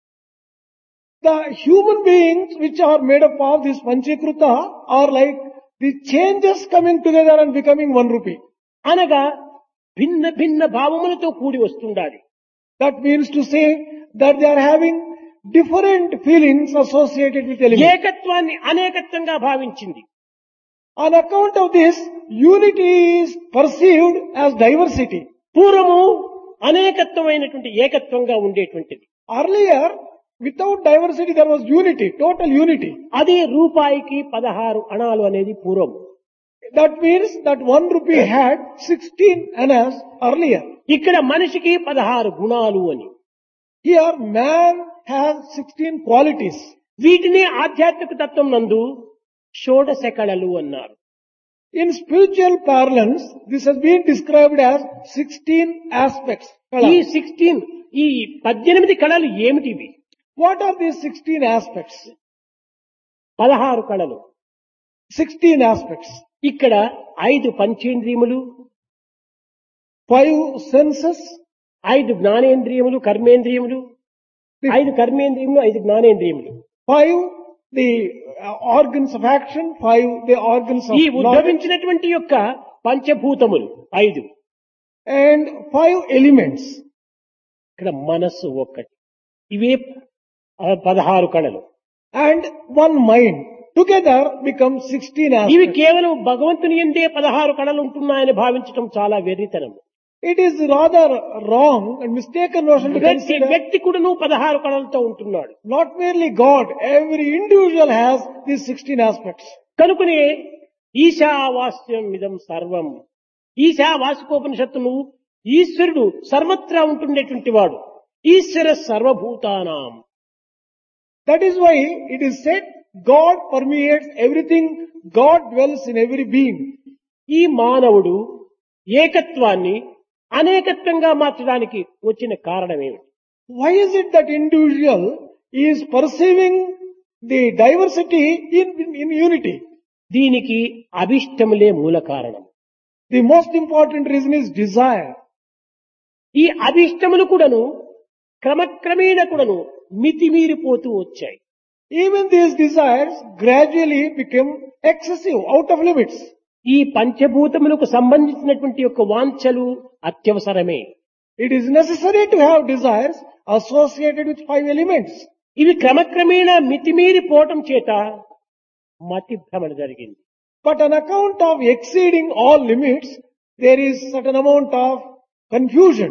Speaker 2: The human beings which are made up of this Panchikruta are like the changes coming together and becoming one rupee.
Speaker 1: అనగా భిన్న భిన్న భావములతో కూడి వస్తుండాలి.
Speaker 2: That means to say that they are having different feelings associated with elements.
Speaker 1: ఏకత్వాన్ని అనేకత్వంగా భావించింది.
Speaker 2: On account of this, unity is perceived as diversity.
Speaker 1: పూర్వము అనేకత్వమైనటువంటి ఏకత్వంగా ఉండేటువంటిది.
Speaker 2: Earlier, without diversity, there was unity, total unity.
Speaker 1: అదే రూపాయికి పదహారు అణాలు అనేది పూర్వం.
Speaker 2: That means that one rupee had sixteen annas earlier.
Speaker 1: ఇక్కడ మనిషికి పదహారు గుణాలు అని.
Speaker 2: Here, man has sixteen qualities.
Speaker 1: వీటిని ఆధ్యాత్మిక తత్వం నందు షోడశ కళలు అన్నారు.
Speaker 2: In spiritual parlance, this has been described as sixteen aspects.
Speaker 1: ఈ సిక్స్టీన్ ఈ పద్దెనిమిది కళలు ఏమిటివి?
Speaker 2: What are these sixteen aspects?
Speaker 1: పదహారు కళలు.
Speaker 2: sixteen aspects.
Speaker 1: ఇక్కడ ఐదు పంచేంద్రియములు,
Speaker 2: Five senses,
Speaker 1: ఐదు జ్ఞానేంద్రియములు కర్మేంద్రియములు, ఐదు కర్మేంద్రియములు ఐదు జ్ఞానేంద్రియములు,
Speaker 2: five the uh, organs of action, five the organs of
Speaker 1: ఈ
Speaker 2: knowledge,
Speaker 1: ఉద్భవించినటువంటి యొక్క పంచభూతములు ఐదు,
Speaker 2: and five elements.
Speaker 1: ఇక్కడ మనస్సు ఒక్కటి. ఇవే ఆ పదహారు కళలు.
Speaker 2: And one mind. Together become sixteen
Speaker 1: ఇవి
Speaker 2: aspects.
Speaker 1: కేవలం భగవంతుని యందే పదహారు కళలు ఉంటున్నాయని భావించడం చాలా వెర్రితనం.
Speaker 2: It is rather wrong and mistaken notion to
Speaker 1: వ్యక్తి
Speaker 2: consider
Speaker 1: వ్యక్తి కూడాను పదహారు కళలతో ఉంటున్నాడు.
Speaker 2: not merely God, every individual has these sixteen aspects.
Speaker 1: కనుకనే ఈశావాస్యం ఇదం సర్వం, ఈశావాసికోపనిషత్తును ఈశ్వరుడు సర్వత్రా ఉంటుండేటువంటి వాడు, ఈశ్వర సర్వభూతానాం.
Speaker 2: That is why it is said God permeates everything, God dwells in every being.
Speaker 1: ఈ మానవుడు ఏకత్వాన్ని అనేకత్వంగా మార్చడానికి వచ్చిన కారణమేమిటి?
Speaker 2: Why is it that individual is perceiving the diversity in, in, in unity?
Speaker 1: దీనికి అభిష్టములే మూల కారణం.
Speaker 2: The most important reason is desire.
Speaker 1: ఈ అభిష్టములు కూడాను క్రమక్రమేణ కూడాను మితిమీరిపోతూ వచ్చాయి.
Speaker 2: Even these desires gradually become excessive, out of limits.
Speaker 1: ఈ పంచభూతములకు సంబంధించినటువంటి యొక్క వాంఛలు అత్యవసరమే.
Speaker 2: It is necessary to have desires associated with five elements.
Speaker 1: ఇవి క్రమక్రమేణా మితిమీరిపోవటం చేత మతి భ్రమణ జరిగింది.
Speaker 2: But on account of exceeding all limits, there is certain amount of confusion.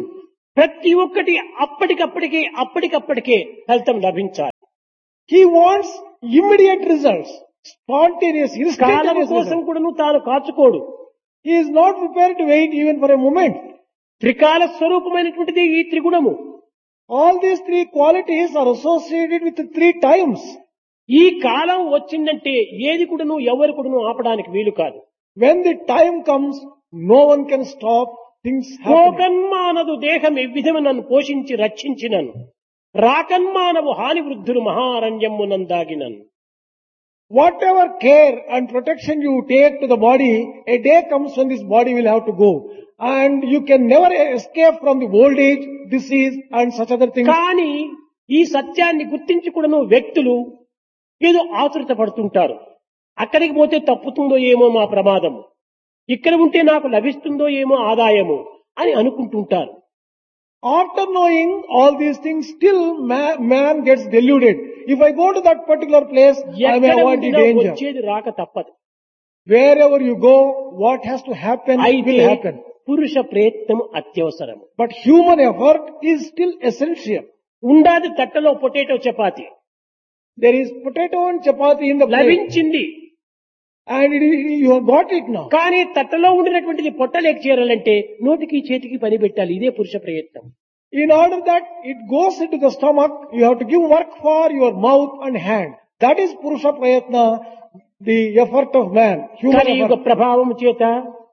Speaker 1: ప్రతి ఒక్కటి అప్పటికప్పటికే అప్పటికప్పటికే ఫలితం లభించాలి.
Speaker 2: He wants immediate results, spontaneous,
Speaker 1: column
Speaker 2: instantaneous
Speaker 1: కోసం
Speaker 2: results.
Speaker 1: కూడాను తాను కాచుకోడు.
Speaker 2: He is not prepared to wait even for a moment.
Speaker 1: త్రికాల స్వరూపమైనటువంటిది ఈ త్రిగుణము.
Speaker 2: All these three qualities are associated with the three times.
Speaker 1: ఈ కాలం వచ్చిందంటే ఏది కూడాను ఎవరు కూడాను ఆపడానికి వీలు కాదు.
Speaker 2: When the time comes, no one can stop things happening.
Speaker 1: పోకన్మానదు దేహం ఎవ్విధము నన్ను పోషించి రక్షించినను రాకన్మానవు హాని వృద్ధులు మహారణ్యమునందాగినను.
Speaker 2: Whatever care and protection you take to the body, a day comes when this body will have to go. And you can never escape from the old age, disease and such other things.
Speaker 1: కానీ ఈ సత్యాన్ని గుర్తించి కూడాను వ్యక్తులు ఏదో ఆతురత పడుతుంటారు. అక్కడికి పోతే తప్పుతుందో ఏమో మా ప్రమాదము, ఇక్కడ ఉంటే నాకు లభిస్తుందో ఏమో ఆదాయము అని అనుకుంటుంటారు.
Speaker 2: After knowing all these things, still man, man gets deluded. If I go to that particular place, I may
Speaker 1: ఎక్కడ
Speaker 2: avoid the
Speaker 1: ఉండినా
Speaker 2: danger.
Speaker 1: వచ్చేది రాక తప్పదు.
Speaker 2: Wherever you go, what has to happen
Speaker 1: అయితే
Speaker 2: will happen.
Speaker 1: పురుష ప్రయత్నం అత్యవసరము.
Speaker 2: But human effort is still essential.
Speaker 1: ఉండాది తట్టలో potato chapati
Speaker 2: There is potato and chapati in the plate.
Speaker 1: లభించింది,
Speaker 2: And it, is- you have got it now.
Speaker 1: కానీ తట్టలో ఉండినటువంటిది పొట్టలేక చేరాలంటే నోటికి చేతికి పని పెట్టాలి. ఇదే పురుష ప్రయత్నం.
Speaker 2: In order that it goes into the stomach, you have to give work for your mouth and hand. That is Purusha Prayatna, the effort of man, human
Speaker 1: కలియుగ
Speaker 2: effort.
Speaker 1: ప్రభావం చేత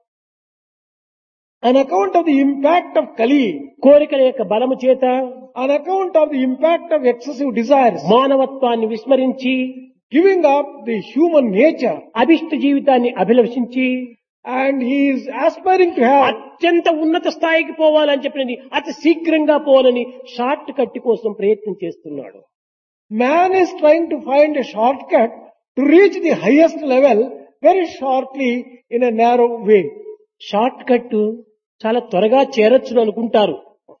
Speaker 2: On account of the impact of Kali,
Speaker 1: కోరికల యొక్క బలము చేత
Speaker 2: on account of the impact of excessive desires,
Speaker 1: మానవత్వాన్ని విస్మరించి
Speaker 2: giving up the human nature,
Speaker 1: అభిష్ట జీవితాన్ని అభిలషించి
Speaker 2: and he is aspiring to have,
Speaker 1: అత్యంత ఉన్నత స్థాయికి పోవాలని చెప్పినది అతి శీఘ్రంగా పోవాలని షార్ట్ కట్ కోసం ప్రయత్నం చేస్తున్నాడు.
Speaker 2: man is trying to find a shortcut to reach the highest level very shortly in a narrow way.
Speaker 1: Short cut చాలా త్వరగా చేరొచ్చును అనుకుంటారు.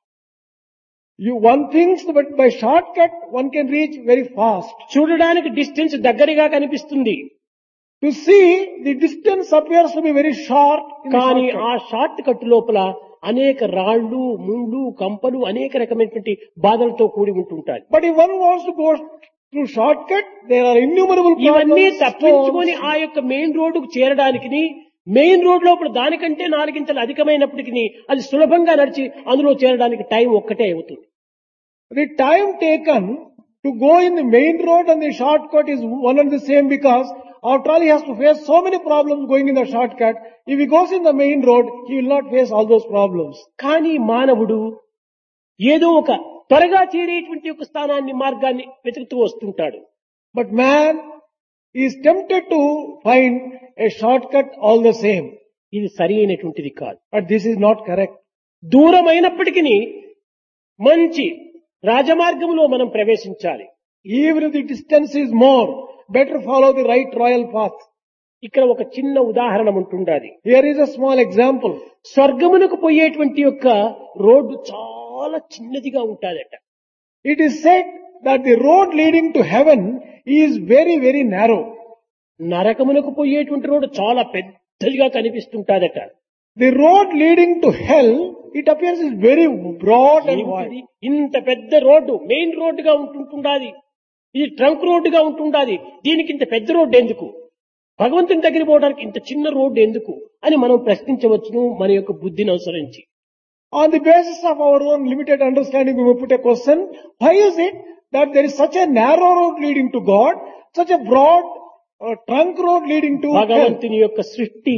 Speaker 2: You one thinks that by shortcut one can reach very fast.
Speaker 1: చూడడానికి డిస్టెన్స్ దగ్గరగా కనిపిస్తుంది,
Speaker 2: To see, the distance appears to be very short. In the
Speaker 1: కానీ
Speaker 2: shortcut.
Speaker 1: ఆ షార్ట్ కట్ లోపల అనేక రాళ్ళు ముళ్ళు కంపలు అనేక రకమైనటువంటి బాధలతో కూడి ఉంటుంటాయి.
Speaker 2: But if one wants to go through shortcut, there are innumerable
Speaker 1: ఇవన్నీ
Speaker 2: problems.
Speaker 1: తప్పించుకొని
Speaker 2: stones.
Speaker 1: ఆ యొక్క మెయిన్ రోడ్డుకు చేరడానికి మెయిన్ రోడ్ లోపల దానికంటే నాలుగింతలు అధికమైనప్పటికీ అది సులభంగా నడిచి అందులో చేరడానికి టైం ఒక్కటే అవుతుంది.
Speaker 2: The time taken to go in the main road and the shortcut is one and the same, because after all he has to face so many problems going in the shortcut. If he goes in the main road, he will not face all those problems.
Speaker 1: కానీ మానవుడు ఏదో ఒక త్వరగా చేరేటువంటి ఒక స్థానాన్ని మార్గాన్ని వెతుకుతూ వస్తుంటాడు.
Speaker 2: But man is tempted to find a shortcut all the same.
Speaker 1: ఇది సరి అయినటువంటిది కాదు.
Speaker 2: But this is not correct.
Speaker 1: దూరమైనప్పటికీ మంచి రాజమార్గంలో మనం ప్రవేశించాలి.
Speaker 2: Even if the distance is more, better follow the right royal path.
Speaker 1: ఇక్కడ ఒక చిన్న ఉదాహరణ ఉంటుండాలి.
Speaker 2: Here is a small example.
Speaker 1: స్వర్గమునకు పోయేటువంటి యొక్క రోడ్డు చాలా చిన్నదిగా ఉంటాదట.
Speaker 2: It is said that the road leading to heaven is very, very narrow.
Speaker 1: నరకమునకు పోయేటువంటి రోడ్డు చాలా పెద్దదిగా కనిపిస్తుంటాదట.
Speaker 2: The road leading to hell, it appears is very broad and
Speaker 1: ఏమిటిది?
Speaker 2: wide.
Speaker 1: ఇంత పెద్ద రోడ్డు మెయిన్ రోడ్డుగా ఉంటుండాది, ఇది ట్రంక్ రోడ్డుగా ఉంటుండాది, దీనికి ఇంత పెద్ద రోడ్డు ఎందుకు, భగవంతుని దగ్గర పోవడానికి ఇంత చిన్న రోడ్డు ఎందుకు అని మనం ప్రశ్నించవచ్చును మన యొక్క బుద్ధిని అనుసరించి.
Speaker 2: On the basis of our own limited understanding, we may put a question: why is it that there is such a narrow road leading to God, such a broad uh, trunk road leading to hell?
Speaker 1: భగవంతుని యొక్క సృష్టి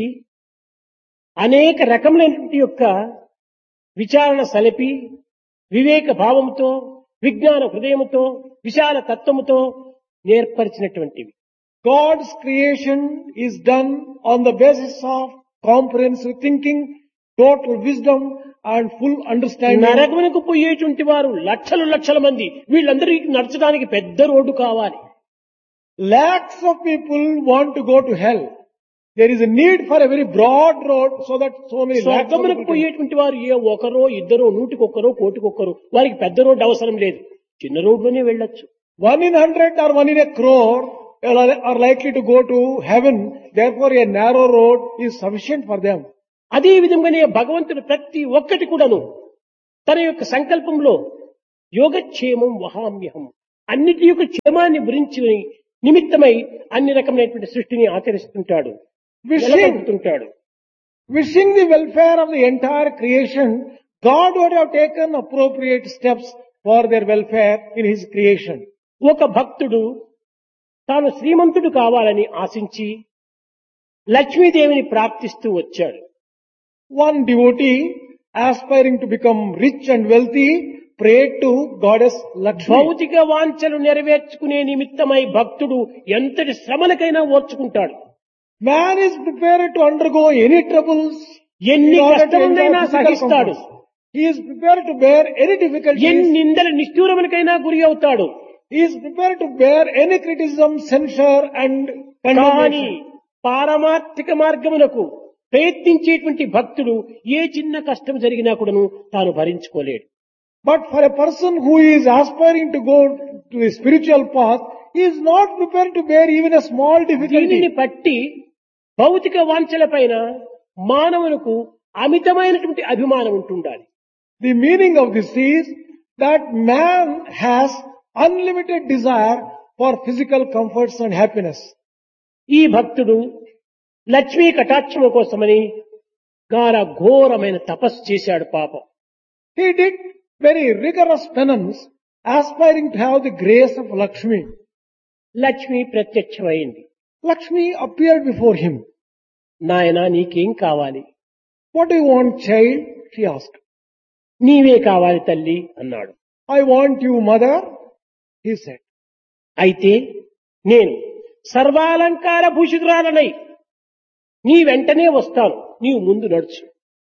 Speaker 1: అనేక రకములైనటువంటి యొక్క విచారణ సలిపి వివేక భావముతో విజ్ఞాన హృదయముతో విశాల తత్వముతో నేర్పరిచినటువంటివి.
Speaker 2: God's creation is done on the basis of comprehensive thinking, total wisdom and full understanding.
Speaker 1: నరకమునకు పోయేటువంటి వారు లక్షలు లక్షల మంది, వీళ్ళందరికీ నడచడానికి పెద్ద రోడ్డు కావాలి.
Speaker 2: Lakhs of people want to go to hell. There is a need for a very broad road so that so many lakhs of
Speaker 1: స్వర్గమునకు
Speaker 2: people can.
Speaker 1: పోయేటువంటి వారు ఏ ఒకరో ఇద్దరో నూటికొక్కరో కోటికొక్కరో, వారికి పెద్ద రోడ్డు అవసరం లేదు, చిన్న రోడ్లోనే వెళ్ళొచ్చు.
Speaker 2: One in hundred or one in a crore are are likely to go to heaven. Therefore, a narrow road is sufficient for them.
Speaker 1: అదే విధంగానే భగవంతుడు ప్రతి ఒక్కటి కూడాను తన యొక్క సంకల్పంలో యోగక్షేమం వహామ్యహం, అన్నిటి యొక్క క్షేమాన్ని గురించి నిమిత్తమై అన్ని రకమైనటువంటి సృష్టిని ఆచరిస్తుంటాడు,
Speaker 2: Wishing,
Speaker 1: నిలబెడుతుంటాడు.
Speaker 2: wishing the welfare of the entire creation, God would have taken appropriate steps for their welfare in His creation.
Speaker 1: ఒక భక్తుడు తాను శ్రీమంతుడు కావాలని ఆశించి లక్ష్మీదేవిని ప్రార్థిస్తూ వచ్చాడు.
Speaker 2: One devotee, aspiring to become rich and wealthy, prayed to Goddess Lakshmi.
Speaker 1: భౌతిక వాంఛలు నెరవేర్చుకునే నిమిత్తమై భక్తుడు ఎంతటి శ్రమలకైనా ఓర్చుకుంటాడు.
Speaker 2: Man is prepared to undergo any troubles,
Speaker 1: ఎన్ని
Speaker 2: in order to
Speaker 1: కష్టములైనా
Speaker 2: enjoy physical
Speaker 1: సహిస్తాడు.
Speaker 2: comforts. He is prepared to bear any difficulties.
Speaker 1: ఎన్ని నిందల నిష్ఠూరములకైనా గురి అవుతాడు.
Speaker 2: He is prepared to bear any criticism, censure and
Speaker 1: కానీ
Speaker 2: condemnation.
Speaker 1: పారమార్థిక మార్గమునకు ప్రయత్నించేటువంటి భక్తుడు ఏ చిన్న కష్టం జరిగినా కూడాను తాను భరించుకోలేడు.
Speaker 2: But for a person who is aspiring to go to the spiritual path, he is not prepared to bear even a small
Speaker 1: దీనిని
Speaker 2: difficulty.
Speaker 1: బట్టి భౌతిక వాంఛల పైన మానవులకు అమితమైనటువంటి అభిమానం ఉంటుండాలి.
Speaker 2: The meaning of this is that man has unlimited desire for physical comforts and happiness.
Speaker 1: ఈ భక్తుడు లక్ష్మీ కటాక్షము కోసమని గార ఘోరమైన తపస్సు చేశాడు పాపం.
Speaker 2: He did very rigorous penance, aspiring to have the grace of Lakshmi.
Speaker 1: Lakshmi ప్రత్యక్షమైంది.
Speaker 2: Lakshmi appeared before him.
Speaker 1: నాయనా నీకేం కావాలి?
Speaker 2: What do you want, child? She asked.
Speaker 1: నీవే కావాలి తల్లి అన్నాడు.
Speaker 2: I want you, mother, he said.
Speaker 1: అయితే నేను సర్వాలంకార భూషితురాలనై నీ వెంటనే వస్తాను, నీవు ముందు నడుచు.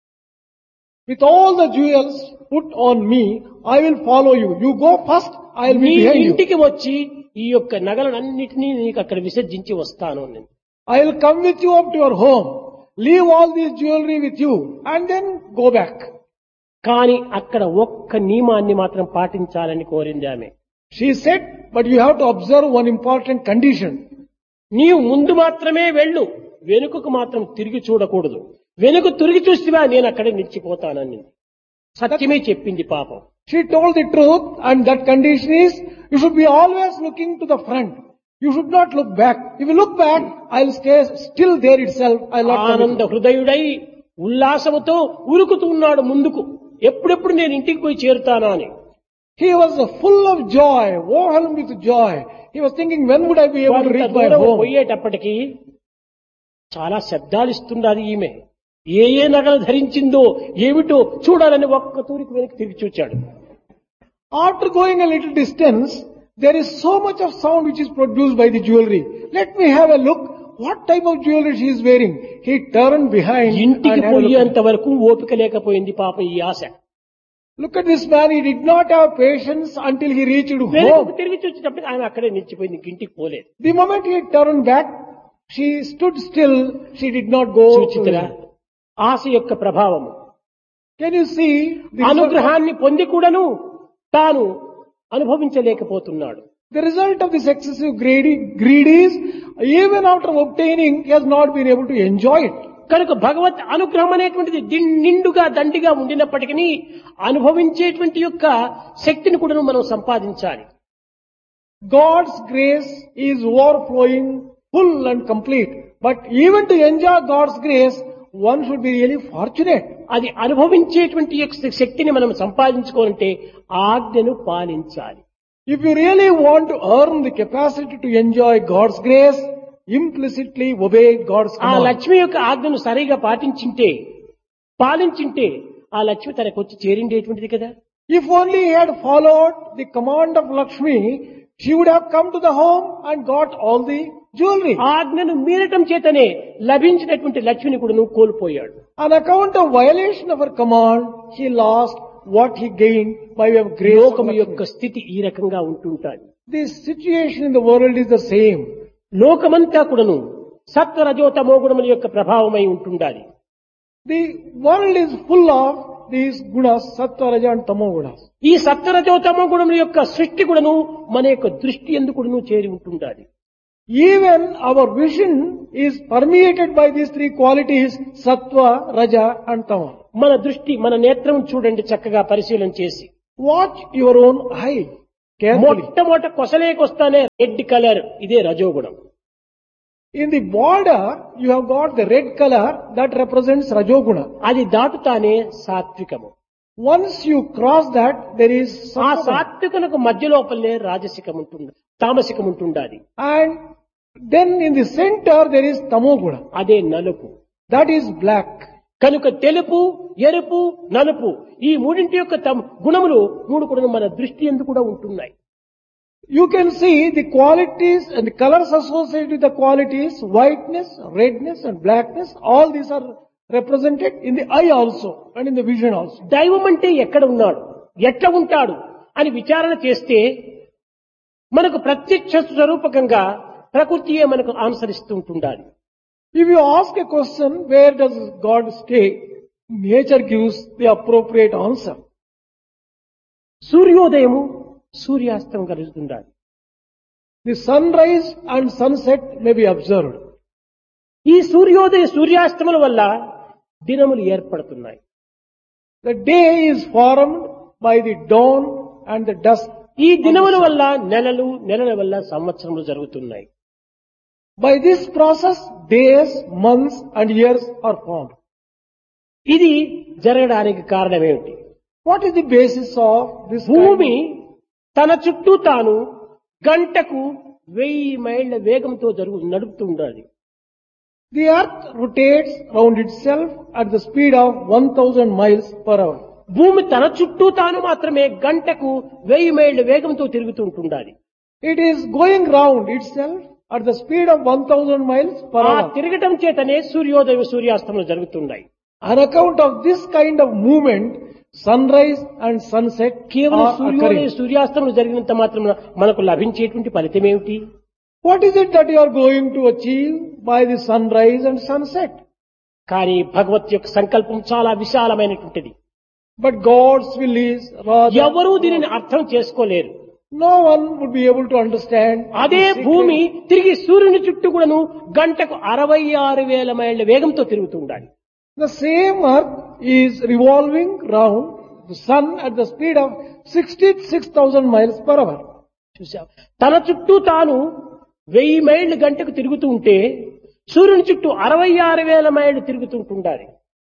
Speaker 2: With all the jewels put on me, I will follow you. You go first, I will
Speaker 1: నీ
Speaker 2: be behind you.
Speaker 1: ఇంటికి వచ్చి ఈ యొక్క నగలన్నిటినీ నీకు అక్కడ విసర్జించి వస్తాను నేను.
Speaker 2: I will come with you up to your home. Leave all this jewelry with you and then go back.
Speaker 1: కానీ అక్కడ ఒక్క నియమాన్ని మాత్రం పాటించాలని కోరింది ఆమె.
Speaker 2: She said, but you have to observe one important condition.
Speaker 1: నీవు ముందు మాత్రమే వెళ్ళు, వెనుకకు మాత్రం తిరిగి చూడకూడదు. వెనుక తిరిగి చూసివా నేను అక్కడే నిలిచిపోతానని సత్యమే చెప్పింది పాపం.
Speaker 2: She told the truth, and that condition is, you should be always looking to the front. You should not look back. If you look back, I'll stay still there itself. I'll not come with
Speaker 1: ఆనంద
Speaker 2: you.
Speaker 1: హృదయుడై ఉల్లాసముతో ఉరుకుతున్నాడు ముందుకు, ఎప్పుడెప్పుడు నేను ఇంటికి పోయి చేరుతానా అని.
Speaker 2: He was full of joy, overwhelmed with joy. He was thinking, when would I be able to
Speaker 1: కొంత
Speaker 2: reach my
Speaker 1: దూరం
Speaker 2: home?
Speaker 1: పోయేటప్పటికి చాలా శబ్దాలు ఇస్తున్నది ఈమె. ఏ ఏ నగలు ధరించిందో ఏమిటో చూడాలని ఒక్క తూరికి వెనక్కి తిరిగి చూచాడు.
Speaker 2: After going a little distance, there is so much of sound which is produced by the jewelry. Let me have a look. What type of jewelry she is wearing? He turned behind
Speaker 1: ఇంటికి
Speaker 2: and had a look.
Speaker 1: పోయేంత వరకు ఓపిక లేకపోయింది పాపం ఈ ఆశ.
Speaker 2: Look at this man. He did not have patience until he reached
Speaker 1: వెనక్కి
Speaker 2: home.
Speaker 1: తిరిగి చూసేటప్పటికి ఆమె అక్కడే నిలిచిపోయింది, ఇంటికి పోలేదు.
Speaker 2: The moment he turned back, she stood still. She did not go. to
Speaker 1: చూచితరా
Speaker 2: him.
Speaker 1: ఆశ యొక్క ప్రభావము.
Speaker 2: Can you see the result,
Speaker 1: అనుగ్రహాన్ని పొంది కూడాను తాను అనుభవించలేకపోతున్నాడు.
Speaker 2: the result of this excessive greed, greed is, even after obtaining, he has not been able to enjoy it.
Speaker 1: కనుక భగవత్ అనుగ్రహం అనేటువంటిది దిన్- నిండుగా దండిగా ఉండినప్పటికీ అనుభవించేటువంటి యొక్క శక్తిని కూడా మనం సంపాదించాలి.
Speaker 2: God's grace is overflowing, full and complete. But even to enjoy God's grace, one should be really fortunate.
Speaker 1: అది అనుభవించేటువంటి యొక్క శక్తిని మనం సంపాదించుకోవాలంటే ఆజ్ఞను పాలించాలి.
Speaker 2: If you really want to earn the capacity to enjoy God's grace, implicitly obey God's
Speaker 1: ఆ
Speaker 2: command.
Speaker 1: లక్ష్మి యొక్క ఆజ్ఞను సరిగా పాటించింటే పాలించింటే ఆ లక్ష్మి తనకు వచ్చి చేరిండేటువంటిది కదా.
Speaker 2: If only he had followed the command of Lakshmi, she would have come to the home and got all the jewelry.
Speaker 1: ఆజ్ఞను మీరటం చేతనే లభించినటువంటి లక్ష్మిని కూడా నువ్వు కోల్పోయాడు.
Speaker 2: On account of violation of her command, he lost what he gained by way of grace. of
Speaker 1: లోకము
Speaker 2: Lakshmi.
Speaker 1: యొక్క స్థితి ఈ రకంగా ఉంటుంటాది.
Speaker 2: The situation in the world is the same.
Speaker 1: లోకమంతా కూడాను సత్వరజోతమో గుణముల యొక్క ప్రభావమై ఉంటుండాలి.
Speaker 2: The world is full of these gunas, sattva, raja and tamo gunas.
Speaker 1: ఈ సత్వరజోతమో గుణముల యొక్క సృష్టి కూడాను మన యొక్క దృష్టి ఎందుకు కూడాను చేరి ఉంటుండాలి.
Speaker 2: Even our vision is permeated by these three qualities, sattva, raja and tama.
Speaker 1: మన దృష్టి మన నేత్రం చూడండి చక్కగా పరిశీలన చేసి.
Speaker 2: Watch your own eye carefully.
Speaker 1: మొట్టమొదట కొసలేకొస్తానే రెడ్ కలర్, ఇదే రజోగుణం.
Speaker 2: In the border, you have got the red color that represents rajoguna.
Speaker 1: అది దాటుతానే సాత్వికము.
Speaker 2: Once you cross that, there is
Speaker 1: ఆ
Speaker 2: sattva.
Speaker 1: సాత్వికనకు మధ్య లోపలనే రాజసికం ఉంటుంది, తామసికం ఉంటుండాలి.
Speaker 2: And then in the center, there is tamoguna.
Speaker 1: అదే నలుపు.
Speaker 2: That is black.
Speaker 1: కనుక తెలుపు, ఎరుపు, నలుపు ఈ మూడింటి యొక్క తమ- గుణములు మూడు కూడా మన దృష్టి ఎందు కూడా ఉంటున్నాయి.
Speaker 2: You can see the qualities and the colors associated with the qualities, whiteness, redness and blackness, all these are represented in the eye also and in the vision also.
Speaker 1: దైవం అంటే ఎక్కడ ఉన్నాడు, ఎట్లా ఉంటాడు అని విచారణ చేస్తే మనకు ప్రత్యక్ష స్వరూపకంగా ప్రకృతియే మనకు ఆన్సర్ ఇస్తూ ఉంటుండాలి.
Speaker 2: If you ask a question, where does God stay? Nature gives the appropriate answer.
Speaker 1: సూర్యోదయము సూర్యాస్తం కలుగుతుండాలి.
Speaker 2: The sunrise and sunset may be observed.
Speaker 1: ఈ సూర్యోదయ సూర్యాస్తముల వల్ల దినములు ఏర్పడుతున్నాయి.
Speaker 2: The day is formed by the dawn and the dusk.
Speaker 1: ఈ దినముల వల్ల నెలలు, నెలల వల్ల సంవత్సరములు జరుగుతున్నాయి.
Speaker 2: By this process, days, months and years are formed.
Speaker 1: ఇది జరగడానికి కారణం ఏమిటి?
Speaker 2: What is the basis of this kind
Speaker 1: భూమి తన చుట్టూ తాను గంటకు వెయ్యి మైళ్ళ వేగంతో జరుగు నడుపుతూ ఉండాలి.
Speaker 2: The earth rotates round itself at the speed of one thousand miles per hour.
Speaker 1: భూమి తన చుట్టూ తాను మాత్రమే గంటకు వెయ్యి మైళ్ళ వేగంతో తిరుగుతూ ఉంటుండాలి.
Speaker 2: It is going round itself at the speed of one thousand miles per
Speaker 1: ఆ
Speaker 2: hour.
Speaker 1: తిరగటం చేతనే సూర్యోదయ సూర్యాస్తములు జరుగుతున్నాయి.
Speaker 2: On account of this kind of movement, sunrise and sunset
Speaker 1: కేవలం
Speaker 2: are
Speaker 1: సూర్యోదయ
Speaker 2: occurring.
Speaker 1: సూర్యాస్తములు జరిగినంత మాత్రం మనకు లభించేటువంటి ఫలితం ఏమిటి?
Speaker 2: What is it that you are going to achieve by the sunrise and sunset?
Speaker 1: కానీ భగవత్ యొక్క సంకల్పం చాలా విశాలమైనటువంటిది.
Speaker 2: But God's will is rather.
Speaker 1: ఎవరూ దీనిని అర్థం చేసుకోలేరు.
Speaker 2: No one would be able to understand.
Speaker 1: అదే
Speaker 2: the secret.
Speaker 1: భూమి తిరిగి సూర్యుని చుట్టూ కూడాను గంటకు అరవై ఆరు వేల మైళ్ళ వేగంతో తిరుగుతూ ఉండాలి.
Speaker 2: The same earth is revolving round the sun at the speed of sixty-six thousand miles per hour.
Speaker 1: చూసావు, తన చుట్టూ తాను వెయ్యి మైళ్ళు గంటకు తిరుగుతూ ఉంటే సూర్యుని చుట్టూ అరవై ఆరు వేల మైళ్ళు తిరుగుతుంటుండాలి.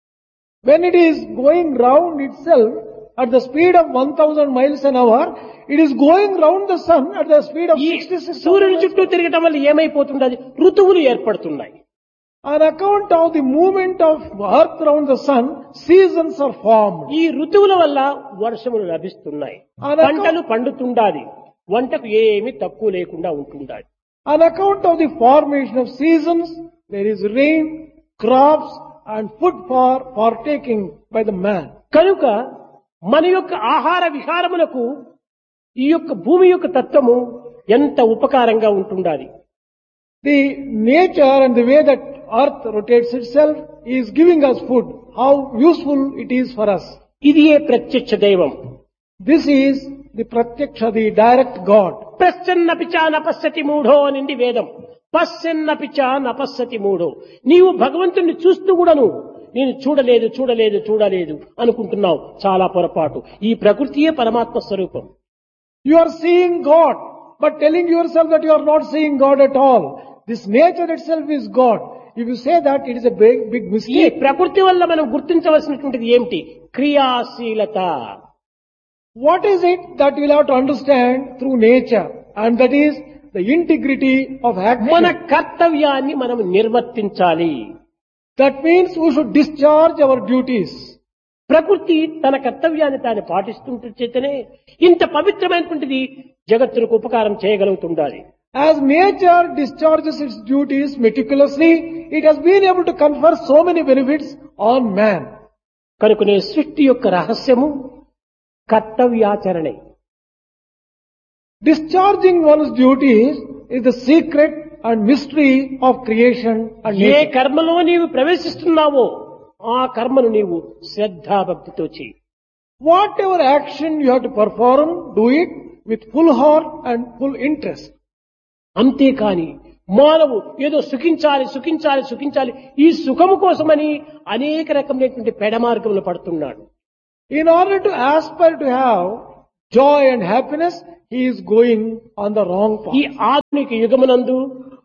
Speaker 2: When it is going round itself at the speed of one thousand miles an hour, it is going round the sun at the speed of
Speaker 1: ఈ
Speaker 2: sixty-six
Speaker 1: సూర్యుని
Speaker 2: thousand
Speaker 1: చుట్టూ తిరగటం వల్ల ఏమైపోతుండదు, ఋతువులు ఏర్పడుతున్నాయి.
Speaker 2: On account of the movement of earth around the sun, seasons are formed.
Speaker 1: ఈ ఋతువుల వల్ల వర్షములు లభిస్తున్నాయి,
Speaker 2: అనగా-
Speaker 1: పంటలు పండుతుండాలి, వంటకు ఏమీ తక్కువ లేకుండా ఉంటుండాలి.
Speaker 2: On account of the formation of seasons, there is rain, crops and food for partaking by the man.
Speaker 1: కనుక మన యొక్క ఆహార విహారములకు ఈ యొక్క భూమి యొక్క తత్వము ఎంత ఉపకారంగా ఉంటుండాలి.
Speaker 2: The nature and the way that earth rotates itself is giving us food. How useful it is for us.
Speaker 1: ఇది ఏ ప్రత్యక్ష దైవం.
Speaker 2: This is the pratyaksha, the direct God.
Speaker 1: పశ్చన్నపిచ నపశ్యతి మూఢో అనింది వేదం. పశ్చన్నపిచ నపశ్యతి మూఢో. నీవు భగవంతుణ్ణి చూస్తూ కూడాను నేను చూడలేదు చూడలేదు చూడలేదు అనుకుంటున్నావు, చాలా పొరపాటు. ఈ ప్రకృతియే పరమాత్మ స్వరూపం.
Speaker 2: You are seeing God, but telling yourself that you are not seeing God at all. This nature itself is God. If you say that, it is a big, big
Speaker 1: ఈ
Speaker 2: mistake.
Speaker 1: ప్రకృతి వల్ల మనం గుర్తించవలసినటువంటిది ఏమిటి? క్రియాశీలత.
Speaker 2: What is it that you will have to understand through nature? And that is the integrity of
Speaker 1: మన
Speaker 2: action.
Speaker 1: కర్తవ్యాన్ని మనం నిర్వర్తించాలి.
Speaker 2: That means we should discharge our duties.
Speaker 1: ప్రకృతి తన కర్తవ్యాన్ని తాను పాటిస్తుంటే చేతనే ఇంత పవిత్రమైనటువంటిది జగత్తులకు ఉపకారం చేయగలుగుతుండాలి.
Speaker 2: As nature discharges its duties meticulously, it has been able to confer so many benefits on man.
Speaker 1: కనుకనే సృష్టి యొక్క రహస్యము కర్తవ్యాచరణే.
Speaker 2: Discharging one's duties is the secret and mystery of creation and
Speaker 1: A
Speaker 2: nature.
Speaker 1: కర్మలో నీవు ప్రవేశిస్తున్నావో ఆ కర్మను నీవు శ్రద్ధాభక్తితో చేయి.
Speaker 2: Whatever action you have to perform, do it with full heart and full interest.
Speaker 1: అంతేకాని మానవు ఏదో సుఖించాలి సుఖించాలి సుఖించాలి ఈ సుఖము కోసమని అనేక రకమైనటువంటి పెడమార్గములు పడుతున్నాడు.
Speaker 2: In order to aspire to have joy and happiness, he is going on the wrong path.
Speaker 1: ఈ ఆధునిక యుగమునందు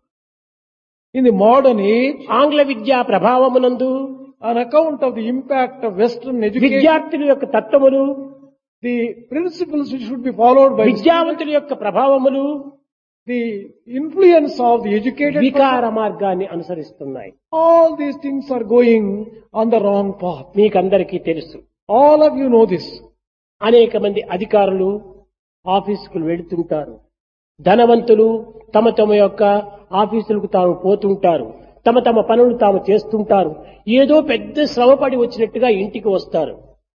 Speaker 2: In the modern age,
Speaker 1: ఆంగ్ల విద్యా ప్రభావమునందు
Speaker 2: on account of the impact of Western education,
Speaker 1: విద్యార్థుల యొక్క తత్వములు,
Speaker 2: the principles which should be followed by the
Speaker 1: విద్యావంతుల యొక్క ప్రభావములు
Speaker 2: the influence of the educated
Speaker 1: వికార
Speaker 2: person,
Speaker 1: మార్గాన్ని అనుసరిస్తున్నాయి.
Speaker 2: all these things are going on the wrong path.
Speaker 1: మీకందరికీ తెలుసు.
Speaker 2: All of you know this.
Speaker 1: అనేక మంది అధికారులు ఆఫీసుకు వెళుతుంటారు. ధనవంతులు తమ తమ యొక్క ఆఫీసులకు తాము పోతుంటారు. తమ తమ పనులు తాము చేస్తుంటారు. ఏదో పెద్ద శ్రమపడి వచ్చినట్టుగా ఇంటికి వస్తారు.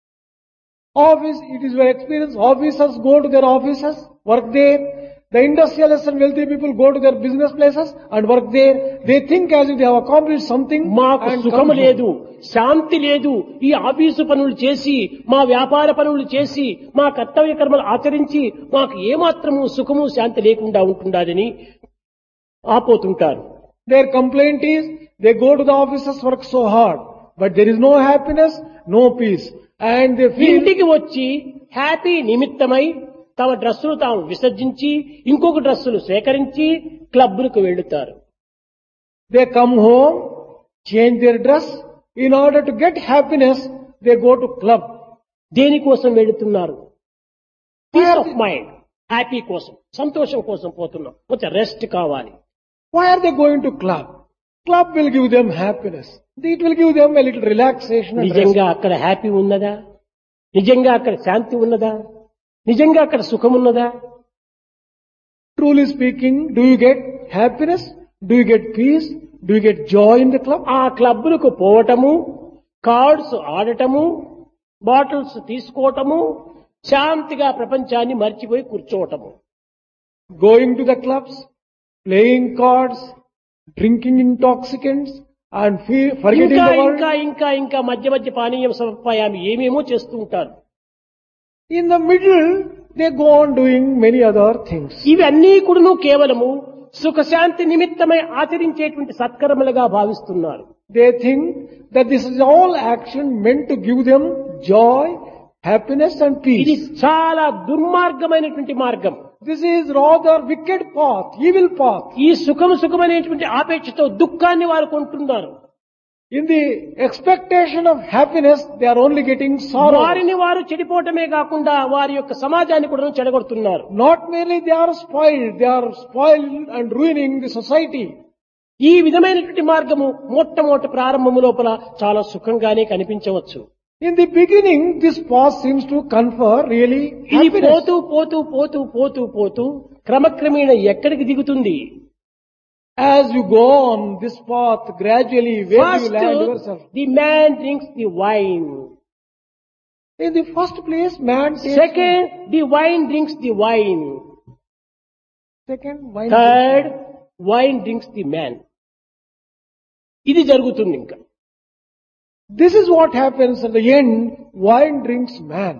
Speaker 2: Office, it is your experience, officers go to their offices, work there. The industrialists and wealthy people go to their business places and work there. They think as if they have accomplished something.
Speaker 1: మాకు
Speaker 2: and
Speaker 1: సుఖము
Speaker 2: come
Speaker 1: లేదు, శాంతి లేదు, ఈ ఆఫీసు పనులు చేసి మా వ్యాపార పనులు చేసి మా కర్తవ్య కర్మలు ఆచరించి మాకు ఏమాత్రము సుఖము శాంతి లేకుండా ఉంటుందని ఆపోతుంటారు.
Speaker 2: Their complaint is, they go to the offices, work so hard, but there is no happiness, no peace. And they feel,
Speaker 1: ఇంటికి వచ్చి హ్యాపీ నిమిత్తమై తమ డ్రస్సులు తాము విసర్జించి ఇంకొక డ్రస్సులు సేకరించి క్లబ్లకు వెళ్తారు.
Speaker 2: they come home, change their dress. In order to get happiness, they go to club.
Speaker 1: దేనికోసం వెళుతున్నారు? పీస్ ఆఫ్ మైండ్, హ్యాపీ కోసం, సంతోషం కోసం పోతున్నాం. కొంచెం రెస్ట్ కావాలి.
Speaker 2: Why are they going to club? Club will give them happiness. It will give them a little relaxation and rest.
Speaker 1: నిజంగా అక్కడ హ్యాపీ ఉన్నదా? నిజంగా అక్కడ శాంతి ఉన్నదా? నిజంగా అక్కడ సుఖం ఉన్నదా?
Speaker 2: Truly speaking, do you get happiness? Do you get peace? Do you get joy in the club?
Speaker 1: ఆ క్లబ్బులకు పోవటము, కార్డ్స్ ఆడటము, బాటిల్స్ తీసుకోవటము, శాంతిగా ప్రపంచాన్ని మర్చిపోయి కూర్చోవటము.
Speaker 2: Going to the clubs, playing cards, drinking intoxicants and feel, forgetting
Speaker 1: ఇంకా
Speaker 2: the world.
Speaker 1: ఇంకా ఇంకా ఇంకా మధ్య మధ్య పానీయం సమర్పయామి ఏమేమో చేస్తూ ఉంటారు.
Speaker 2: In the middle, they go on doing many other things.
Speaker 1: ఇవన్నీ కూడాను కేవలము సుఖశాంతి నిమిత్తమై ఆచరించేటువంటి సత్కర్మలుగా భావిస్తున్నారు.
Speaker 2: They think that this is all action meant to give them joy, happiness and
Speaker 1: ఇది
Speaker 2: peace.
Speaker 1: చాలా దుర్మార్గమైనటువంటి మార్గం.
Speaker 2: This is rather wicked path, evil path.
Speaker 1: ఈ సుఖము సుఖమైనటువంటి ఆపేక్షతో దుఃఖాన్ని వారు కొంటున్నారు.
Speaker 2: In the expectation of happiness, they are only getting sorrow.
Speaker 1: వారిని వారు చెడిపోవటమే కాకుండా వారి యొక్క సమాజాన్ని కూడా చెడగొడుతున్నారు.
Speaker 2: Not merely they are spoiled, they are spoiled and ruining the society.
Speaker 1: ఈ విధమైనటువంటి మార్గము మొట్టమొదటి ప్రారంభము లోపల చాలా సుఖంగానే కనిపించవచ్చు.
Speaker 2: In the beginning, this path seems to confer really
Speaker 1: ఇది
Speaker 2: happiness.
Speaker 1: పోతూ పోతూ పోతూ పోతూ పోతూ క్రమక్రమేణ ఎక్కడికి దిగుతుంది?
Speaker 2: As you go on this path, gradually, where do you land
Speaker 1: First,
Speaker 2: yourself?
Speaker 1: the man drinks the wine.
Speaker 2: In the first place, man takes.
Speaker 1: Second, the wine drinks the wine.
Speaker 2: Second, wine.
Speaker 1: Third, wine drinks the man. ఇది జరుగుతుంది ఇంకా.
Speaker 2: This is what happens at the end. Wine drinks man.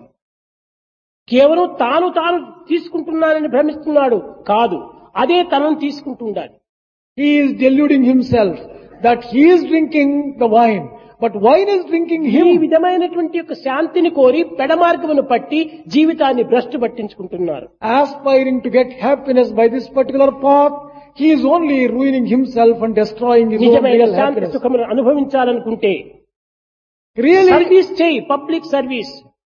Speaker 1: కేవలం తాను తాను తీసుకుంటున్నానని భ్రమిస్తున్నాడు కాదు, అదే తనను తీసుకుంటుండాలి.
Speaker 2: He is deluding himself that he is drinking the wine, but wine is drinking
Speaker 1: ఈ
Speaker 2: him.
Speaker 1: విధమైనటువంటి యొక్క శాంతిని కోరి పెడమార్గమును పట్టి జీవితాన్ని భ్రష్టు పట్టించుకుంటున్నారు.
Speaker 2: Aspiring to get happiness by this particular path, he is only ruining himself and destroying his own
Speaker 1: నిజమైన
Speaker 2: real
Speaker 1: శాంతి
Speaker 2: happiness.
Speaker 1: సుఖమును అనుభవించాలనుకుంటే
Speaker 2: Really,
Speaker 1: సర్వీస్ చేయి, public service.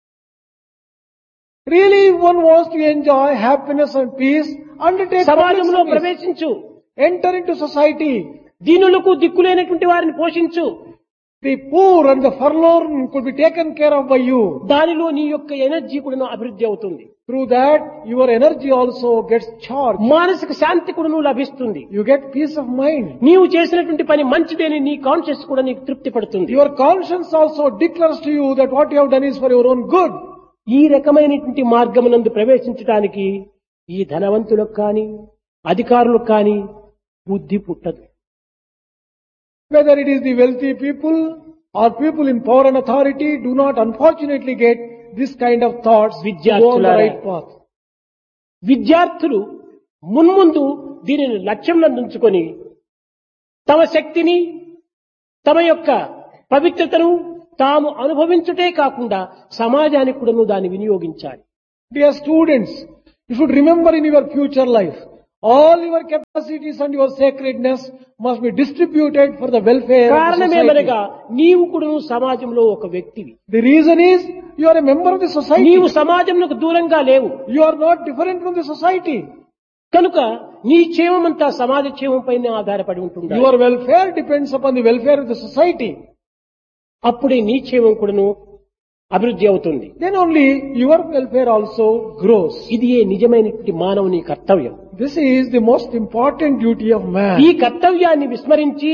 Speaker 2: really, if one wants to enjoy happiness and peace, undertake public
Speaker 1: సమాజంలో
Speaker 2: service.
Speaker 1: ప్రవేశించు,
Speaker 2: Enter into society.
Speaker 1: దీనులకు దిక్కులేనటువంటి వారిని పోషించు.
Speaker 2: The poor and the forlorn could be taken care of by you.
Speaker 1: దానిలో నీ యొక్క ఎనర్జీ కూడా అభివృద్ధి అవుతుంది.
Speaker 2: Through that, your energy also gets charged.
Speaker 1: మానసిక శాంతి కూడా లభిస్తుంది.
Speaker 2: You get peace of mind.
Speaker 1: నీవు చేసినటువంటి పని మంచిదేని నీ కాన్షియస్ కూడా నీకు తృప్తి పడుతుంది.
Speaker 2: Your conscience also declares to you that what you have done is for your own good.
Speaker 1: ఈ రకమైనటువంటి మార్గమునందు ప్రవేశించడానికి ఈ ధనవంతులకు కానీ అధికారులకు కానీ బుద్ధి పుట్టదు.
Speaker 2: Whether it is the wealthy people or people in power and authority do not unfortunately get this kind of thoughts to go on the right path.
Speaker 1: విద్యార్థులు మున్ముందు దీనిని లక్ష్యంలో ఉంచుకొని తమ శక్తిని తమ యొక్క పవిత్రతను తాము అనుభవించుటే కాకుండా సమాజానికి కూడా దాన్ని వినియోగించాలి.
Speaker 2: Dear students, you should remember in your future life, all your capacities and your sacredness must be distributed for the welfare of the
Speaker 1: కారణమేమనగా
Speaker 2: society.
Speaker 1: నీవు కూడా సమాజంలో ఒక వ్యక్తివి.
Speaker 2: The reason is, you are a member of the society.
Speaker 1: నీవు సమాజంలో దూరంగా లేవు.
Speaker 2: You are not different from the society.
Speaker 1: కనుక నీ క్షేమమంతా సమాజ క్షేమం పైన ఆధారపడి ఉంటుంది.
Speaker 2: Your welfare depends upon the welfare of the society.
Speaker 1: అప్పుడే నీ క్షేమం కూడాను అభివృద్ధి అవుతుంది.
Speaker 2: Then only your welfare also grows.
Speaker 1: ఇది ఏ నిజమైనటువంటి మానవుని కర్తవ్యం.
Speaker 2: This is the most important duty of man.
Speaker 1: ఈ కర్తవ్యాన్ని విస్మరించి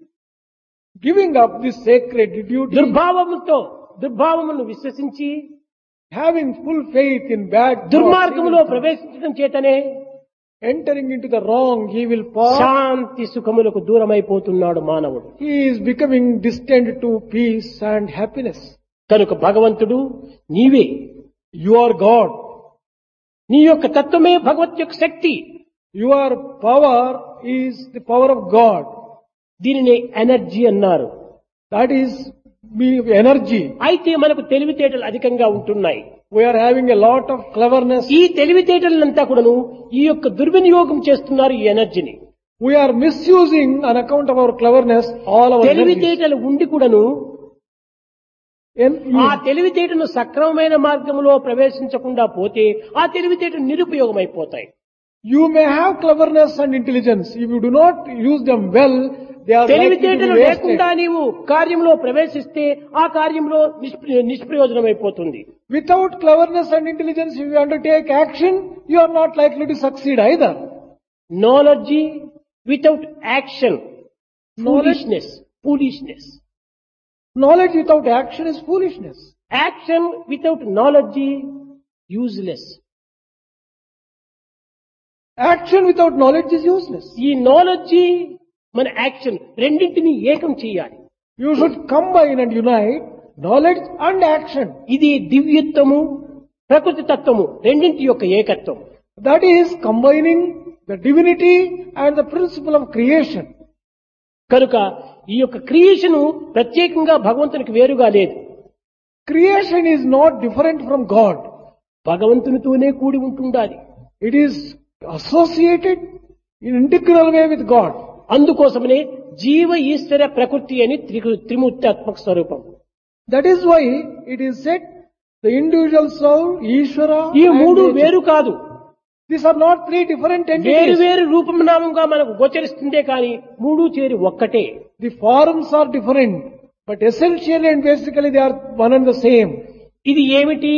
Speaker 2: Giving up this sacred duty,
Speaker 1: దుర్భావముతో దుర్భావమును విశ్వసించి
Speaker 2: having full faith in bad thoughts,
Speaker 1: దుర్మార్గములో ప్రవేశించడం చేతనే
Speaker 2: entering into the wrong, evil path,
Speaker 1: శాంతి సుఖములకు దూరమైపోతున్నాడు మానవుడు.
Speaker 2: he is becoming distant to peace and happiness.
Speaker 1: కనుక భగవంతుడు నీవే,
Speaker 2: You are God.
Speaker 1: నీ యొక్క తత్వమే భగవత్ యొక్క శక్తి.
Speaker 2: Your power is the power of God.
Speaker 1: దీనినే ఎనర్జీ అన్నారు.
Speaker 2: That is be- energy.
Speaker 1: అయితే మనకు తెలివితేటలు అధికంగా ఉంటున్నాయి.
Speaker 2: We are having a lot of cleverness.
Speaker 1: ఈ తెలివితేటలంతా కూడాను ఈ యొక్క దుర్వినియోగం చేస్తున్నారు ఈ ఎనర్జీని.
Speaker 2: We are misusing on account of our cleverness all our energy.
Speaker 1: తెలివితేటలు ఉండి కూడాను
Speaker 2: And
Speaker 1: ఆ
Speaker 2: you-
Speaker 1: తెలివితేటను సక్రమమైన మార్గంలో ప్రవేశించకుండా పోతే ఆ తెలివితేటలు నిరుపయోగమైపోతాయి.
Speaker 2: You may have cleverness and intelligence. If you do not use them well, they are likely to
Speaker 1: తెలివితేటలు
Speaker 2: be
Speaker 1: లేకుండా
Speaker 2: wasted.
Speaker 1: నీవు కార్యంలో ప్రవేశిస్తే ఆ కార్యంలో నిష్ప్ర- నిష్ప్రయోజనమైపోతుంది.
Speaker 2: Without cleverness and intelligence, if you undertake action, you are not likely to succeed either.
Speaker 1: Knowledge without action
Speaker 2: Knowledge-
Speaker 1: foolishness foolishness
Speaker 2: Knowledge without action is foolishness.
Speaker 1: Action without knowledge useless.
Speaker 2: Action without knowledge is useless.
Speaker 1: ఈ నాలెడ్జ్ మన యాక్షన్ రెండింటిని ఏకం చేయాలి.
Speaker 2: You should combine and unite knowledge and action.
Speaker 1: ఇది దివ్యత్వము ప్రకృతి తత్వము రెండింటి యొక్క ఏకత్వం.
Speaker 2: That is combining the divinity and the principle of creation.
Speaker 1: కనుక ఈ యొక్క క్రియేషన్ ప్రత్యేకంగా భగవంతునికి వేరుగా లేదు.
Speaker 2: Creation is not different from God.
Speaker 1: భగవంతునితోనే కూడి ఉంటుండాలి.
Speaker 2: It is associated in integral way with God.
Speaker 1: అందుకోసమనే జీవ ఈశ్వర ప్రకృతి అని త్రి త్రిమూర్తాత్మక స్వరూపం.
Speaker 2: That is why it is said the individual soul, Ishvara,
Speaker 1: ఈ
Speaker 2: and
Speaker 1: మూడు
Speaker 2: nature.
Speaker 1: వేరు కాదు.
Speaker 2: These are not three different
Speaker 1: వేరు
Speaker 2: entities.
Speaker 1: వేరు రూపనామంగా మనకు గోచరిస్తుందే కానీ మూడు చేరి ఒక్కటే.
Speaker 2: The forms are different, but essentially and basically they are one and the same.
Speaker 1: ఇది ఏమిటి?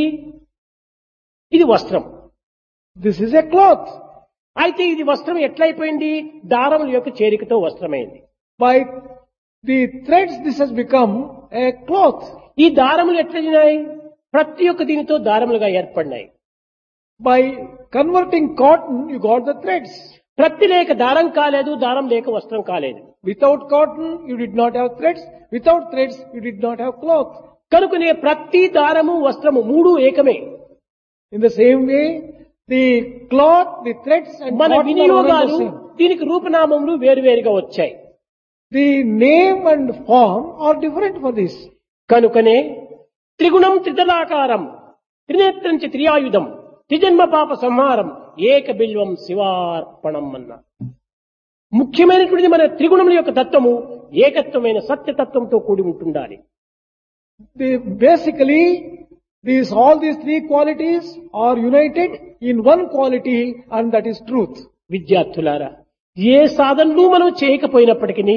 Speaker 1: ఇది వస్త్రం.
Speaker 2: This is a cloth.
Speaker 1: అయితే ఇది వస్త్రం ఎట్లయిపోయింది? దారముల యొక్క చేరికతో వస్త్రమైంది.
Speaker 2: By the threads this has become a cloth.
Speaker 1: ఈ దారములు ఎట్లయినాయి? ప్రతి ఒక్క దీనితో దారములుగా ఏర్పడినాయి.
Speaker 2: By converting cotton, you got the threads.
Speaker 1: ప్రతి లేక దారం కాలేదు, దారం లేక వస్త్రం కాలేదు.
Speaker 2: Without cotton, you did not have threads. Without threads, you did not have cloth.
Speaker 1: కనుకనే ప్రతి దారము వస్త్రము మూడు ఏకమే.
Speaker 2: In the same way, the cloth, the threads and
Speaker 1: మన
Speaker 2: cotton are one and
Speaker 1: వినియోగాలు
Speaker 2: the same.
Speaker 1: దీనికి రూపనామములు వేరువేరుగా వచ్చాయి.
Speaker 2: The name and form are different for this.
Speaker 1: కనుకనే త్రిగుణం త్రితలాకారం త్రినేత్రం చ త్రియాయుధం త్రిజన్మ పాప సంహారం ఏక బిల్వం శివార్పణం అన్న ముఖ్యమైనటువంటిది మన త్రిగుణముల యొక్క తత్వము ఏకత్వమైన సత్యతత్వంతో కూడి ఉంటుండాలి.
Speaker 2: The, basically, these all these three qualities are united in one quality, and that is truth.
Speaker 1: విద్యార్థులారా, ఏ సాధనలు మనం చేయకపోయినప్పటికీ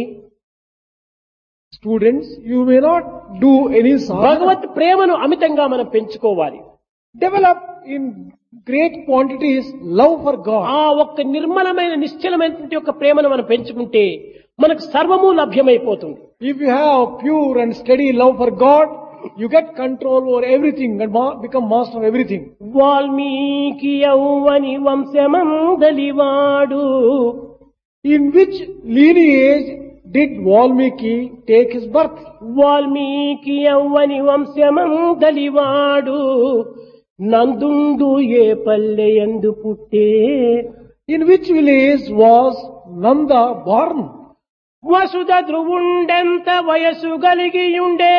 Speaker 2: Students, you may not do any sadhana.
Speaker 1: భగవత్ ప్రేమను అమితంగా మనం పెంచుకోవాలి.
Speaker 2: Develop in great quantities love for God.
Speaker 1: ఆ ఒక్క నిర్మలమైన నిశ్చలమైనటువంటి యొక్క ప్రేమను మనం పెంచుకుంటే మనకు సర్వము లభ్యమైపోతుంది.
Speaker 2: If you have pure and steady love for God, you get control over everything and ma- become master of everything.
Speaker 1: Valmiki యౌవని వంశమందలివాడు
Speaker 2: In which lineage did Valmiki take his birth?
Speaker 1: Valmiki యౌవని వంశమందలివాడు నందుండు ఏ పల్లె యందు పుట్టే.
Speaker 2: In which village was Nanda born?
Speaker 1: వసుధ ధ్రువుండెంత వయసు గలిగియుండే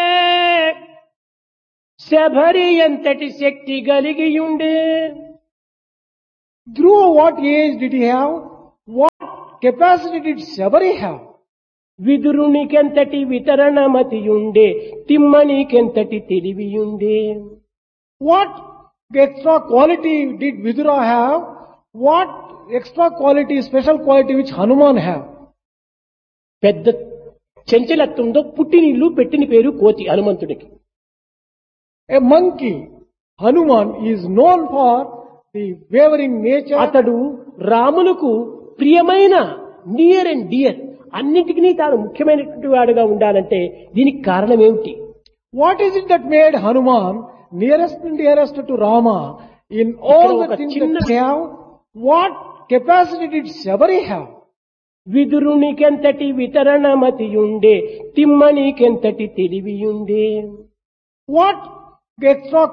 Speaker 1: శబరి ఎంతటి శక్తి గలిగియుండే.
Speaker 2: Dhruva, what age did he have? What capacity did Sabari have?
Speaker 1: విదురునికెంతటి వితరణమతియుండే తిమ్మనికెంతటి తెలివియుండే.
Speaker 2: What extra quality did Vidura have? What extra quality, special quality which Hanuman have?
Speaker 1: పెద్ద చెంచలత్వంతో పుట్టినిల్లు పెట్టిన పేరు కోతి హనుమంతుడికి.
Speaker 2: A monkey, Hanuman, is known for the wavering nature.
Speaker 1: అతడు రాములకు ప్రియమైన నియర్ అండ్ డియర్ అన్నిటికీ తాను ముఖ్యమైనటువంటి వాడుగా ఉండాలంటే దీనికి కారణం ఏమిటి?
Speaker 2: What is it that made Hanuman nearest and dearest to Rama in all the things that he have? What capacity did Sabari have?
Speaker 1: విదురునికెంతటి వితరణమతియుండే తిమ్మనికెంతటి తెలివియుండే.
Speaker 2: What extra